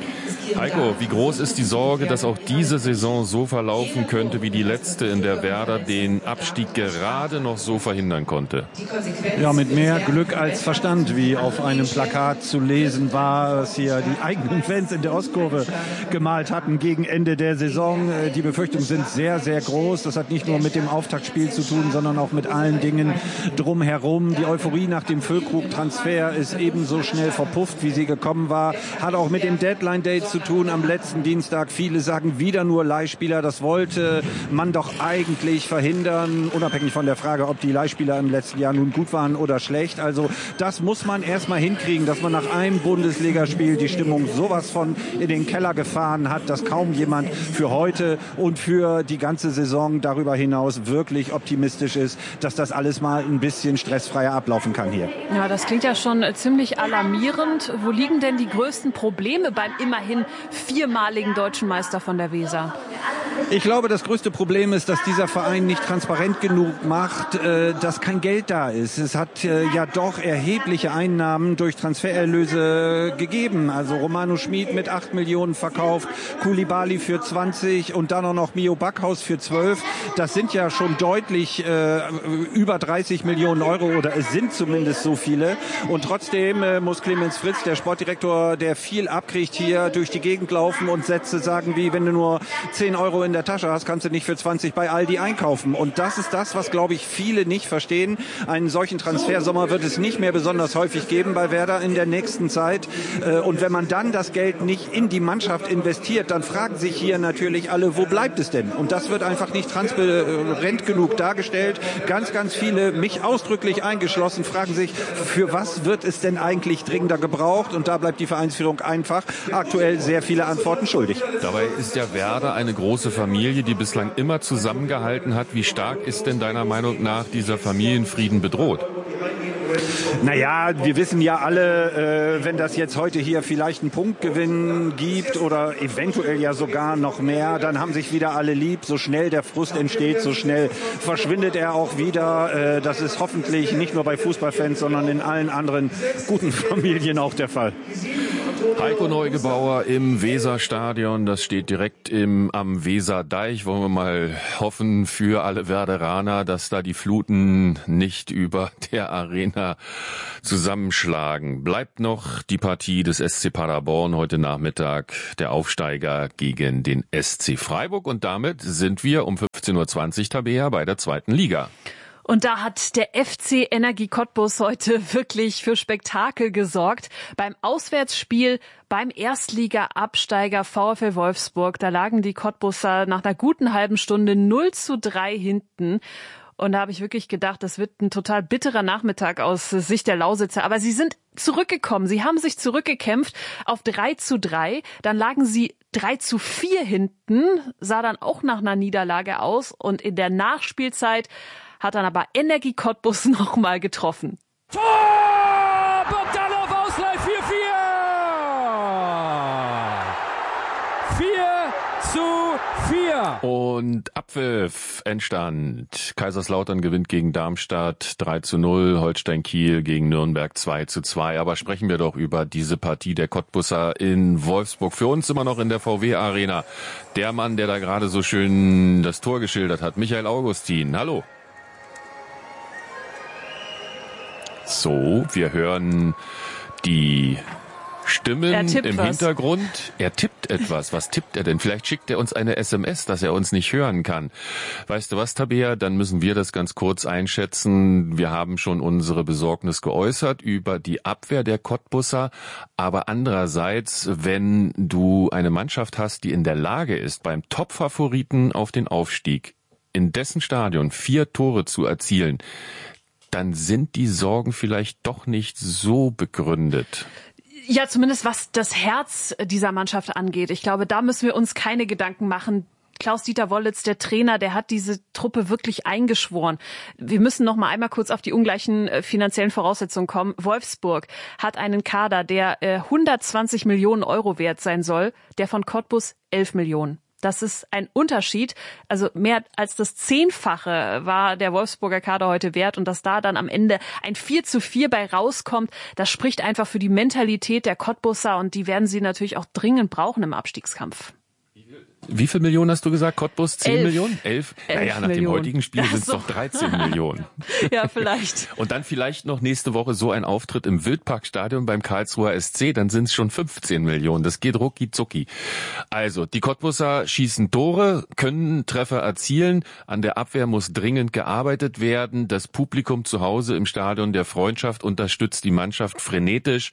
Heiko, wie groß ist die Sorge, dass auch diese Saison so verlaufen könnte wie die letzte, in der Werder den Abstieg gerade noch so verhindern konnte? Ja, mit mehr Glück als Verstand, wie auf einem Plakat zu lesen war, was hier die eigenen Fans in der Ostkurve gemalt hatten gegen Ende der Saison. Die Befürchtungen sind sehr, sehr groß. Das hat nicht nur mit dem Auftaktspiel zu tun, sondern auch mit allen Dingen drumherum. Die Euphorie nach dem Füllkrug-Transfer ist ebenso schnell verpufft, wie sie gekommen war. Hat auch mit dem Deadline-Day zu tun am letzten Dienstag. Viele sagen wieder nur Leihspieler. Das wollte man doch eigentlich verhindern, unabhängig von der Frage, ob die Leihspieler im letzten Jahr nun gut waren oder schlecht. Also das muss man erstmal hinkriegen, dass man nach einem Bundesligaspiel die Stimmung sowas von in den Keller gefahren hat, dass kaum jemand für heute und für die ganze Saison darüber hinaus wirklich optimistisch ist, dass das alles mal ein bisschen stressfreier ablaufen kann hier. Ja, das klingt ja schon ziemlich alarmierend. Wo liegen denn die größten Probleme beim immerhin 4-maligen deutschen Meister von der Weser? Ich glaube, das größte Problem ist, dass dieser Verein nicht transparent genug macht, dass kein Geld da ist. Es hat ja doch erhebliche Einnahmen durch Transfererlöse gegeben. Also Romano Schmid mit 8 Millionen verkauft, Koulibaly für 20 und dann auch noch Mio Backhaus für 12. Das sind ja schon deutlich über 30 Millionen Euro oder es sind zumindest so viele. Und trotzdem muss Clemens Fritz, der Sportdirektor, der viel abkriegt, hier durch die Gegend laufen und Sätze sagen wie, wenn du nur 10 Euro in der Tasche hast, kannst du nicht für 20 bei Aldi einkaufen. Und das ist das, was, glaube ich, viele nicht verstehen. Einen solchen Transfersommer wird es nicht mehr besonders häufig geben bei Werder in der nächsten Zeit. Und wenn man dann das Geld nicht in die Mannschaft investiert, dann fragen sich hier natürlich alle, wo bleibt es denn? Und das wird einfach nicht transparent genug dargestellt. Ganz, ganz viele, mich ausdrücklich eingeschlossen, fragen sich, für was wird es denn eigentlich dringender gebraucht? Und da bleibt die Vereinsführung einfach aktuell sehr viele Antworten schuldig. Dabei ist ja Werder eine große Familie, die bislang immer zusammengehalten hat. Wie stark ist denn deiner Meinung nach dieser Familienfrieden bedroht? Naja, wir wissen ja alle, wenn das jetzt heute hier vielleicht einen Punktgewinn gibt oder eventuell ja sogar noch mehr, dann haben sich wieder alle lieb. So schnell der Frust entsteht, so schnell verschwindet er auch wieder. Das ist hoffentlich nicht nur bei Fußballfans, sondern in allen anderen guten Familien auch der Fall. Heiko Neugebauer im Weserstadion, das steht direkt am Weserdeich. Wollen wir mal hoffen für alle Werderaner, dass da die Fluten nicht über der Arena zusammenschlagen. Bleibt noch die Partie des SC Paderborn heute Nachmittag, der Aufsteiger gegen den SC Freiburg. Und damit sind wir um 15:20 Uhr, Tabea, bei der zweiten Liga. Und da hat der FC Energie Cottbus heute wirklich für Spektakel gesorgt. Beim Auswärtsspiel beim Erstliga-Absteiger VfL Wolfsburg, da lagen die Cottbusser nach einer guten halben Stunde 0:3 hinten. Und da habe ich wirklich gedacht, das wird ein total bitterer Nachmittag aus Sicht der Lausitzer. Aber sie sind zurückgekommen. Sie haben sich zurückgekämpft auf 3:3. Dann lagen sie 3:4 hinten, sah dann auch nach einer Niederlage aus. Und in der Nachspielzeit hat dann aber Energie Cottbus nochmal getroffen. Tor! Bogdanov, Ausgleich 4:4! 4:4! Und Abpfiff entstand. Kaiserslautern gewinnt gegen Darmstadt 3:0, Holstein Kiel gegen Nürnberg 2:2. Aber sprechen wir doch über diese Partie der Cottbusser in Wolfsburg. Für uns immer noch in der VW-Arena. Der Mann, der da gerade so schön das Tor geschildert hat, Michael Augustin. Hallo. So, wir hören die Stimmen im Hintergrund. Er tippt etwas. Was tippt er denn? Vielleicht schickt er uns eine SMS, dass er uns nicht hören kann. Weißt du was, Tabea? Dann müssen wir das ganz kurz einschätzen. Wir haben schon unsere Besorgnis geäußert über die Abwehr der Cottbusser. Aber andererseits, wenn du eine Mannschaft hast, die in der Lage ist, beim Top-Favoriten auf den Aufstieg in dessen Stadion 4 Tore zu erzielen, dann sind die Sorgen vielleicht doch nicht so begründet. Ja, zumindest was das Herz dieser Mannschaft angeht. Ich glaube, da müssen wir uns keine Gedanken machen. Klaus-Dieter Wollitz, der Trainer, der hat diese Truppe wirklich eingeschworen. Wir müssen noch mal einmal kurz auf die ungleichen finanziellen Voraussetzungen kommen. Wolfsburg hat einen Kader, der 120 Millionen Euro wert sein soll, der von Cottbus 11 Millionen. Das ist ein Unterschied. Also mehr als das 10-fache war der Wolfsburger Kader heute wert. Und dass da dann am Ende ein 4:4 bei rauskommt, das spricht einfach für die Mentalität der Cottbusser. Und die werden sie natürlich auch dringend brauchen im Abstiegskampf. Wie viel Millionen hast du gesagt? Cottbus? 10 Millionen? 11? Naja, nach Millionen. dem heutigen Spiel sind es doch 13 Millionen. Ja, vielleicht. Und dann vielleicht noch nächste Woche so ein Auftritt im Wildparkstadion beim Karlsruher SC, dann sind es schon 15 Millionen. Das geht rucki zucki. Also, die Cottbusser schießen Tore, können Treffer erzielen. An der Abwehr muss dringend gearbeitet werden. Das Publikum zu Hause im Stadion der Freundschaft unterstützt die Mannschaft frenetisch.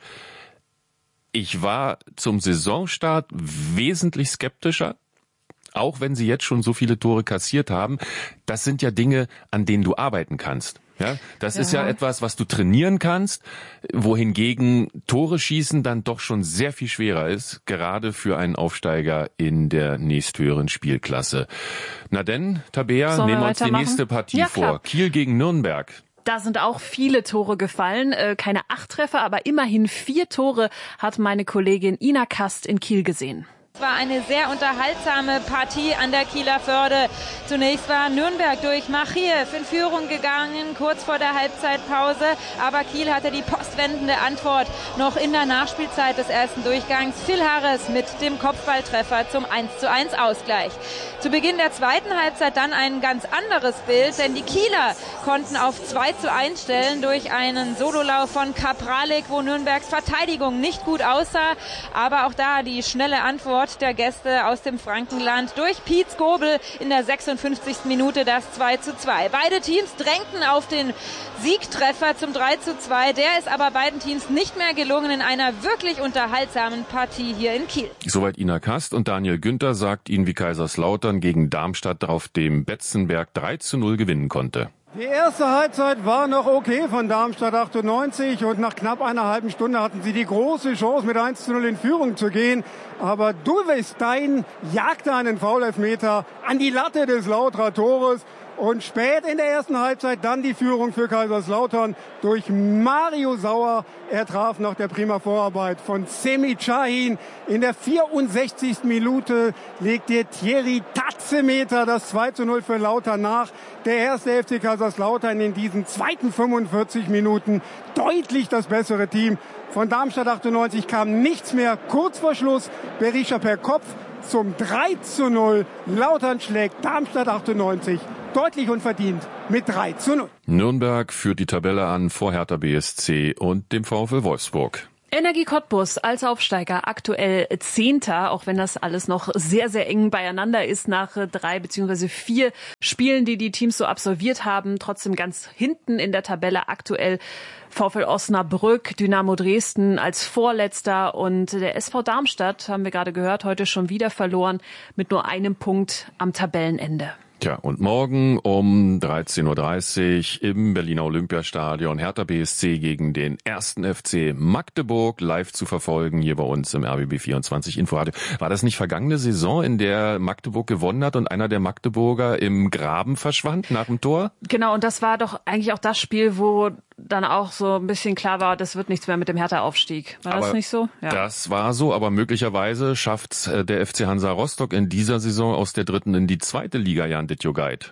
Ich war zum Saisonstart wesentlich skeptischer. Auch wenn sie jetzt schon so viele Tore kassiert haben, das sind ja Dinge, an denen du arbeiten kannst. Ja, das ist ja etwas, was du trainieren kannst, wohingegen Tore schießen dann doch schon sehr viel schwerer ist, gerade für einen Aufsteiger in der nächsthöheren Spielklasse. Na denn, Tabea, nehmen wir uns die nächste Partie vor. Kiel gegen Nürnberg. Da sind auch viele Tore gefallen, keine 8 Treffer, aber immerhin 4 Tore hat meine Kollegin Ina Kast in Kiel gesehen. Es war eine sehr unterhaltsame Partie an der Kieler Förde. Zunächst war Nürnberg durch Machiev in Führung gegangen, kurz vor der Halbzeitpause. Aber Kiel hatte die postwendende Antwort noch in der Nachspielzeit des ersten Durchgangs. Phil Harris mit dem Kopfballtreffer zum 1:1 Ausgleich. Zu Beginn der zweiten Halbzeit dann ein ganz anderes Bild, denn die Kieler konnten auf 2:1 stellen durch einen Sololauf von Kapralik, wo Nürnbergs Verteidigung nicht gut aussah. Aber auch da die schnelle Antwort der Gäste aus dem Frankenland durch Piet Skobel in der 56. Minute das 2:2. Beide Teams drängten auf den Siegtreffer zum 3:2. Der ist aber beiden Teams nicht mehr gelungen in einer wirklich unterhaltsamen Partie hier in Kiel. Soweit Ina Kast, und Daniel Günther sagt Ihnen, wie Kaiserslautern gegen Darmstadt auf dem Betzenberg 3:0 gewinnen konnte. Die erste Halbzeit war noch okay von Darmstadt 98 und nach knapp einer halben Stunde hatten sie die große Chance, mit 1:0 in Führung zu gehen. Aber Dulvestein jagte einen Foulelfmeter an die Latte des Lauterer Tores. Und spät in der ersten Halbzeit dann die Führung für Kaiserslautern durch Mario Sauer. Er traf nach der prima Vorarbeit von Semih Şahin. In der 64. Minute legte Thierry Tatzemeter das 2:0 für Lautern nach. Der erste FC Kaiserslautern in diesen zweiten 45 Minuten deutlich das bessere Team. Von Darmstadt 98 kam nichts mehr. Kurz vor Schluss Berisha per Kopf zum 3:0. Lautern schlägt Darmstadt 98 deutlich und verdient mit 3:0. Nürnberg führt die Tabelle an vor Hertha BSC und dem VfL Wolfsburg. Energie Cottbus als Aufsteiger aktuell 10., auch wenn das alles noch sehr, sehr eng beieinander ist nach 3 bzw. 4 Spielen, die die Teams so absolviert haben. Trotzdem ganz hinten in der Tabelle aktuell VfL Osnabrück, Dynamo Dresden als Vorletzter und der SV Darmstadt, haben wir gerade gehört, heute schon wieder verloren mit nur einem Punkt am Tabellenende. Tja, und morgen um 13:30 Uhr im Berliner Olympiastadion Hertha BSC gegen den 1. FC Magdeburg live zu verfolgen hier bei uns im RBB 24 Inforadio. War das nicht vergangene Saison, in der Magdeburg gewonnen hat und einer der Magdeburger im Graben verschwand nach dem Tor? Genau, und das war doch eigentlich auch das Spiel, wo dann auch so ein bisschen klar war, das wird nichts mehr mit dem Hertha-Aufstieg. War das nicht so? Ja. Das war so, aber möglicherweise schafft der FC Hansa Rostock in dieser Saison aus der 3. in die 2. Liga, Jan Dittjogait.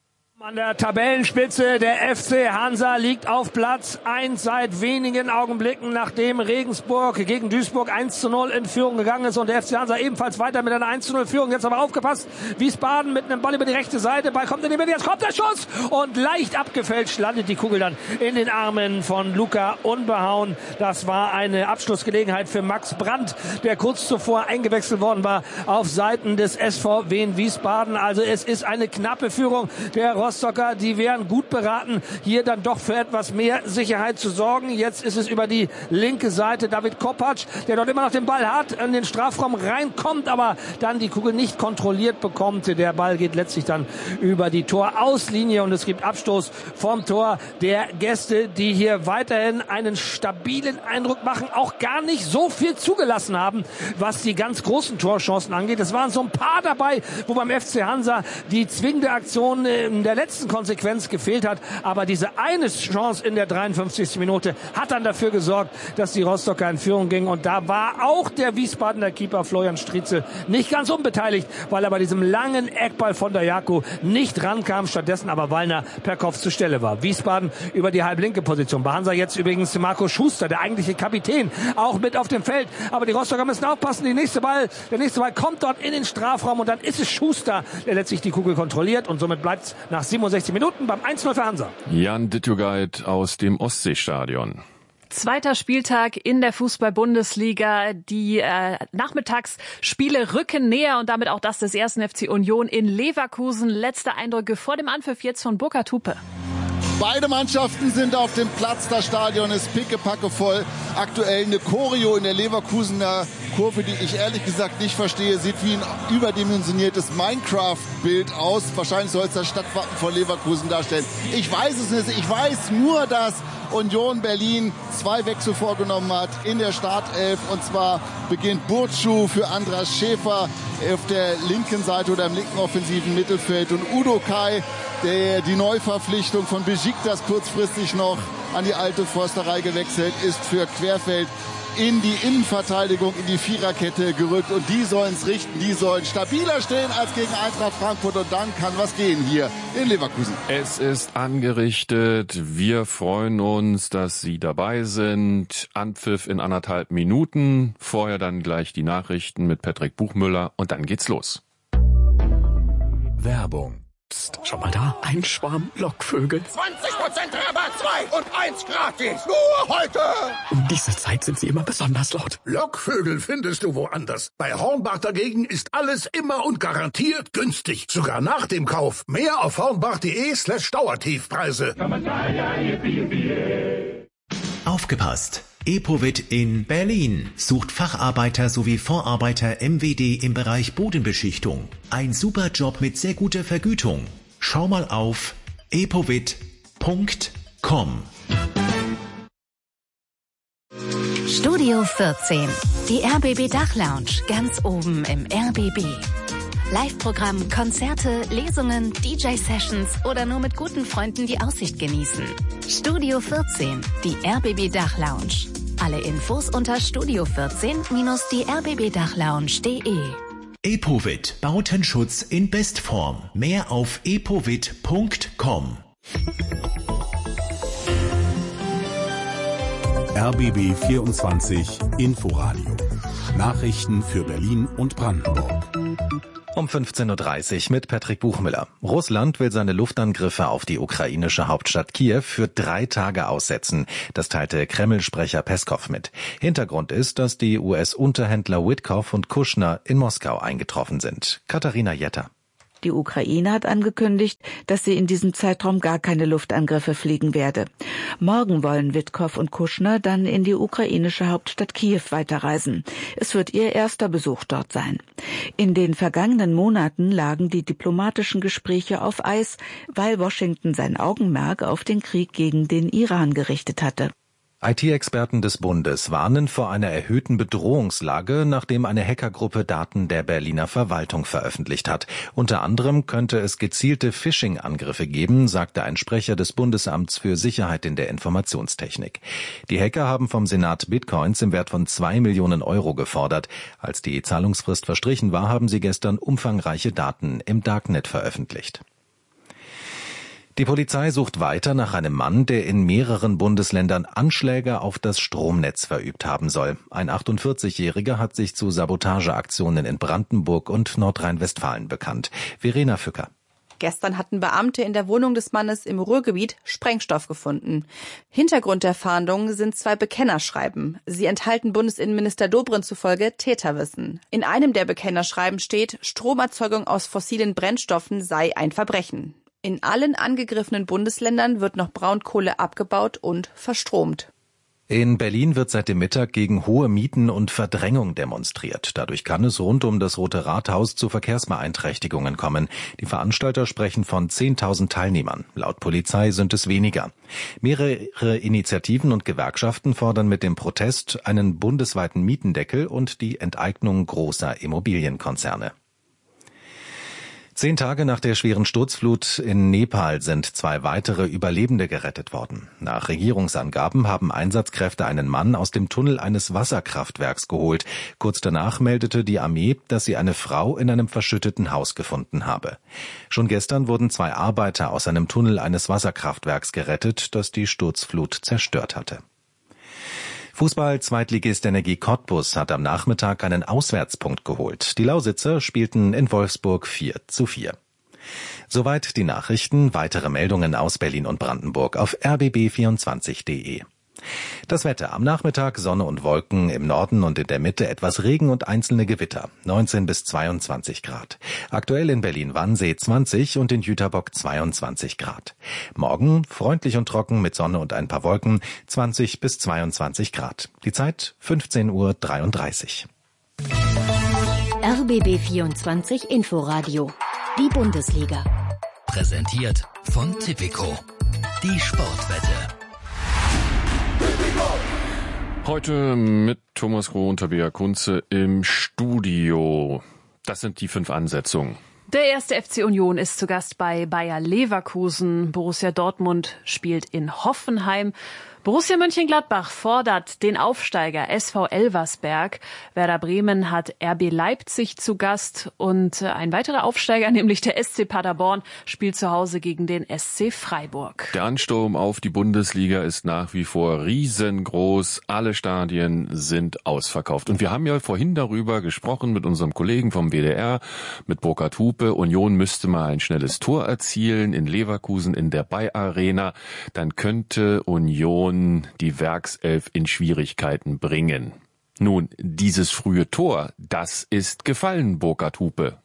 An der Tabellenspitze der FC Hansa liegt auf Platz 1 seit wenigen Augenblicken, nachdem Regensburg gegen Duisburg 1:0 in Führung gegangen ist und der FC Hansa ebenfalls weiter mit einer 1:0 Führung. Jetzt aber aufgepasst, Wiesbaden mit einem Ball über die rechte Seite, Ball kommt in die Mitte, jetzt kommt der Schuss und leicht abgefälscht landet die Kugel dann in den Armen von Luca Unbehauen. Das war eine Abschlussgelegenheit für Max Brandt, der kurz zuvor eingewechselt worden war auf Seiten des SV Wien Wiesbaden. Also es ist eine knappe Führung der Rostocker, die wären gut beraten, hier dann doch für etwas mehr Sicherheit zu sorgen. Jetzt ist es über die linke Seite David Kopacz, der dort immer noch den Ball hat, in den Strafraum reinkommt, aber dann die Kugel nicht kontrolliert bekommt. Der Ball geht letztlich dann über die Torauslinie und es gibt Abstoß vom Tor der Gäste, die hier weiterhin einen stabilen Eindruck machen, auch gar nicht so viel zugelassen haben, was die ganz großen Torchancen angeht. Es waren so ein paar dabei, wo beim FC Hansa die zwingende Aktion in der letzten Konsequenz gefehlt hat, aber diese eine Chance in der 53. Minute hat dann dafür gesorgt, dass die Rostocker in Führung gingen und da war auch der Wiesbadener Keeper Florian Striezel nicht ganz unbeteiligt, weil er bei diesem langen Eckball von Dayako nicht rankam, stattdessen aber Wallner per Kopf zur Stelle war. Wiesbaden über die halblinke Position. Bei Hansa jetzt übrigens Marco Schuster, der eigentliche Kapitän, auch mit auf dem Feld, aber die Rostocker müssen aufpassen, der nächste Ball kommt dort in den Strafraum und dann ist es Schuster, der letztlich die Kugel kontrolliert und somit bleibt es nach 67 Minuten beim 1:0 für Hansa. Jan Dittjogait aus dem Ostseestadion. 2. Spieltag in der Fußball-Bundesliga. Die Nachmittagsspiele rücken näher und damit auch das des 1. FC Union in Leverkusen. Letzte Eindrücke vor dem Anpfiff jetzt von Burkhard Hupe. Beide Mannschaften sind auf dem Platz. Das Stadion ist pickepacke voll. Aktuell eine Choreo in der Leverkusener Kurve, die ich ehrlich gesagt nicht verstehe. Sieht wie ein überdimensioniertes Minecraft-Bild aus. Wahrscheinlich soll es das Stadtwappen von Leverkusen darstellen. Ich weiß es nicht. Ich weiß nur, dass Union Berlin 2 Wechsel vorgenommen hat in der Startelf. Und zwar beginnt Burcu für Andras Schäfer auf der linken Seite oder im linken offensiven Mittelfeld. Und Udo Kai, die Neuverpflichtung von Besiktas kurzfristig noch an die alte Forsterei gewechselt ist, für Querfeld in die Innenverteidigung, in die Viererkette gerückt und die sollen es richten, die sollen stabiler stehen als gegen Eintracht Frankfurt und dann kann was gehen hier in Leverkusen. Es ist angerichtet, wir freuen uns, dass Sie dabei sind. Anpfiff in 1,5 Minuten, vorher dann gleich die Nachrichten mit Patrick Buchmüller und dann geht's los. Werbung. Psst, schau mal da, ein Schwarm Lockvögel. 20% Rabatt, 2 und 1 gratis. Nur heute. Um diese Zeit sind sie immer besonders laut. Lockvögel findest du woanders. Bei Hornbach dagegen ist alles immer und garantiert günstig. Sogar nach dem Kauf. Mehr auf hornbach.de/Dauertiefpreise. Aufgepasst! Epovit in Berlin sucht Facharbeiter sowie Vorarbeiter MWD im Bereich Bodenbeschichtung. Ein super Job mit sehr guter Vergütung. Schau mal auf epovit.com. Studio 14, die RBB Dachlounge, ganz oben im RBB. Live-Programm, Konzerte, Lesungen, DJ-Sessions oder nur mit guten Freunden die Aussicht genießen. Studio 14, die RBB Dachlounge. Alle Infos unter studio14-die-rbbdachlounge.de. Epovit, Bautenschutz in Bestform. Mehr auf epovit.com. RBB 24 Inforadio. Nachrichten für Berlin und Brandenburg. Um 15.30 Uhr mit Patrick Buchmüller. Russland will seine Luftangriffe auf die ukrainische Hauptstadt Kiew für 3 Tage aussetzen. Das teilte Kreml-Sprecher Peskow mit. Hintergrund ist, dass die US-Unterhändler Witkow und Kushner in Moskau eingetroffen sind. Katharina Jetter. Die Ukraine hat angekündigt, dass sie in diesem Zeitraum gar keine Luftangriffe fliegen werde. Morgen wollen Witkow und Kushner dann in die ukrainische Hauptstadt Kiew weiterreisen. Es wird ihr erster Besuch dort sein. In den vergangenen Monaten lagen die diplomatischen Gespräche auf Eis, weil Washington sein Augenmerk auf den Krieg gegen den Iran gerichtet hatte. IT-Experten des Bundes warnen vor einer erhöhten Bedrohungslage, nachdem eine Hackergruppe Daten der Berliner Verwaltung veröffentlicht hat. Unter anderem könnte es gezielte Phishing-Angriffe geben, sagte ein Sprecher des Bundesamts für Sicherheit in der Informationstechnik. Die Hacker haben vom Senat Bitcoins im Wert von 2 Millionen Euro gefordert. Als die Zahlungsfrist verstrichen war, haben sie gestern umfangreiche Daten im Darknet veröffentlicht. Die Polizei sucht weiter nach einem Mann, der in mehreren Bundesländern Anschläge auf das Stromnetz verübt haben soll. Ein 48-Jähriger hat sich zu Sabotageaktionen in Brandenburg und Nordrhein-Westfalen bekannt. Verena Fücker. Gestern hatten Beamte in der Wohnung des Mannes im Ruhrgebiet Sprengstoff gefunden. Hintergrund der Fahndung sind 2 Bekennerschreiben. Sie enthalten Bundesinnenminister Dobrindt zufolge Täterwissen. In einem der Bekennerschreiben steht, Stromerzeugung aus fossilen Brennstoffen sei ein Verbrechen. In allen angegriffenen Bundesländern wird noch Braunkohle abgebaut und verstromt. In Berlin wird seit dem Mittag gegen hohe Mieten und Verdrängung demonstriert. Dadurch kann es rund um das Rote Rathaus zu Verkehrsbeeinträchtigungen kommen. Die Veranstalter sprechen von 10.000 Teilnehmern. Laut Polizei sind es weniger. Mehrere Initiativen und Gewerkschaften fordern mit dem Protest einen bundesweiten Mietendeckel und die Enteignung großer Immobilienkonzerne. 10 Tage nach der schweren Sturzflut in Nepal sind 2 weitere Überlebende gerettet worden. Nach Regierungsangaben haben Einsatzkräfte einen Mann aus dem Tunnel eines Wasserkraftwerks geholt. Kurz danach meldete die Armee, dass sie eine Frau in einem verschütteten Haus gefunden habe. Schon gestern wurden 2 Arbeiter aus einem Tunnel eines Wasserkraftwerks gerettet, das die Sturzflut zerstört hatte. Fußball-Zweitligist Energie Cottbus hat am Nachmittag einen Auswärtspunkt geholt. Die Lausitzer spielten in Wolfsburg 4:4. Soweit die Nachrichten. Weitere Meldungen aus Berlin und Brandenburg auf rbb24.de. Das Wetter. Am Nachmittag Sonne und Wolken, im Norden und in der Mitte etwas Regen und einzelne Gewitter. 19 bis 22 Grad. Aktuell in Berlin-Wannsee 20 und in Jüterbock 22 Grad. Morgen freundlich und trocken mit Sonne und ein paar Wolken, 20 bis 22 Grad. Die Zeit 15:33 Uhr. RBB 24 Inforadio. Die Bundesliga. Präsentiert von Tipico. Die Sportwette. Heute mit Thomas Groh und Tabea Kunze im Studio. Das sind die 5 Ansetzungen. Der erste FC Union ist zu Gast bei Bayer Leverkusen. Borussia Dortmund spielt in Hoffenheim. Borussia Mönchengladbach fordert den Aufsteiger SV Elversberg. Werder Bremen hat RB Leipzig zu Gast und ein weiterer Aufsteiger, nämlich der SC Paderborn, spielt zu Hause gegen den SC Freiburg. Der Ansturm auf die Bundesliga ist nach wie vor riesengroß. Alle Stadien sind ausverkauft. Und wir haben ja vorhin darüber gesprochen mit unserem Kollegen vom WDR, mit Burkhard Hupe. Union müsste mal ein schnelles Tor erzielen in Leverkusen in der Bayer Arena. Dann könnte Union die Werkself in Schwierigkeiten bringen. Nun, dieses frühe Tor, das ist gefallen, Burkhard Hupe.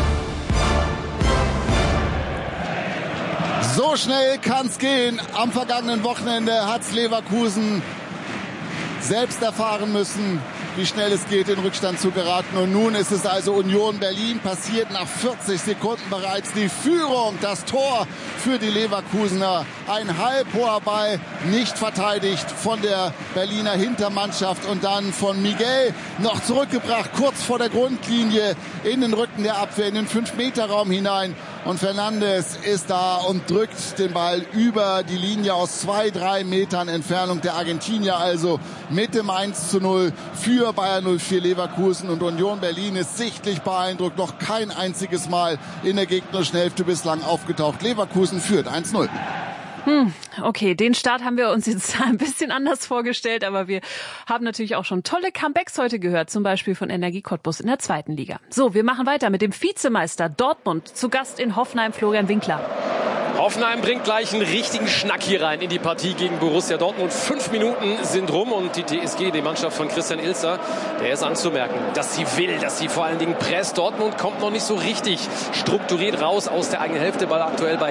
So schnell kann's gehen. Am vergangenen Wochenende hat's Leverkusen selbst erfahren müssen, wie schnell es geht, in Rückstand zu geraten. Und nun ist es also Union Berlin passiert, nach 40 Sekunden bereits die Führung, das Tor für die Leverkusener. Ein halbhoher Ball, nicht verteidigt von der Berliner Hintermannschaft und dann von Miguel noch zurückgebracht, kurz vor der Grundlinie in den Rücken der Abwehr, in den 5-Meter-Raum hinein. Und Fernandes ist da und drückt den Ball über die Linie aus 2-3 Metern Entfernung. Der Argentinier also mit dem 1:0 für Bayer 04 Leverkusen. Und Union Berlin ist sichtlich beeindruckt. Noch kein einziges Mal in der gegnerischen Hälfte bislang aufgetaucht. Leverkusen führt 1:0. Okay, den Start haben wir uns jetzt ein bisschen anders vorgestellt, aber wir haben natürlich auch schon tolle Comebacks heute gehört, zum Beispiel von Energie Cottbus in der 2. Liga. So, wir machen weiter mit dem Vizemeister Dortmund, zu Gast in Hoffenheim, Florian Winkler. Hoffenheim bringt gleich einen richtigen Schnack hier rein in die Partie gegen Borussia Dortmund. 5 Minuten sind rum und die TSG, die Mannschaft von Christian Ilzer, der ist anzumerken, dass sie will, dass sie vor allen Dingen presst. Dortmund kommt noch nicht so richtig strukturiert raus aus der eigenen Hälfte, weil aktuell bei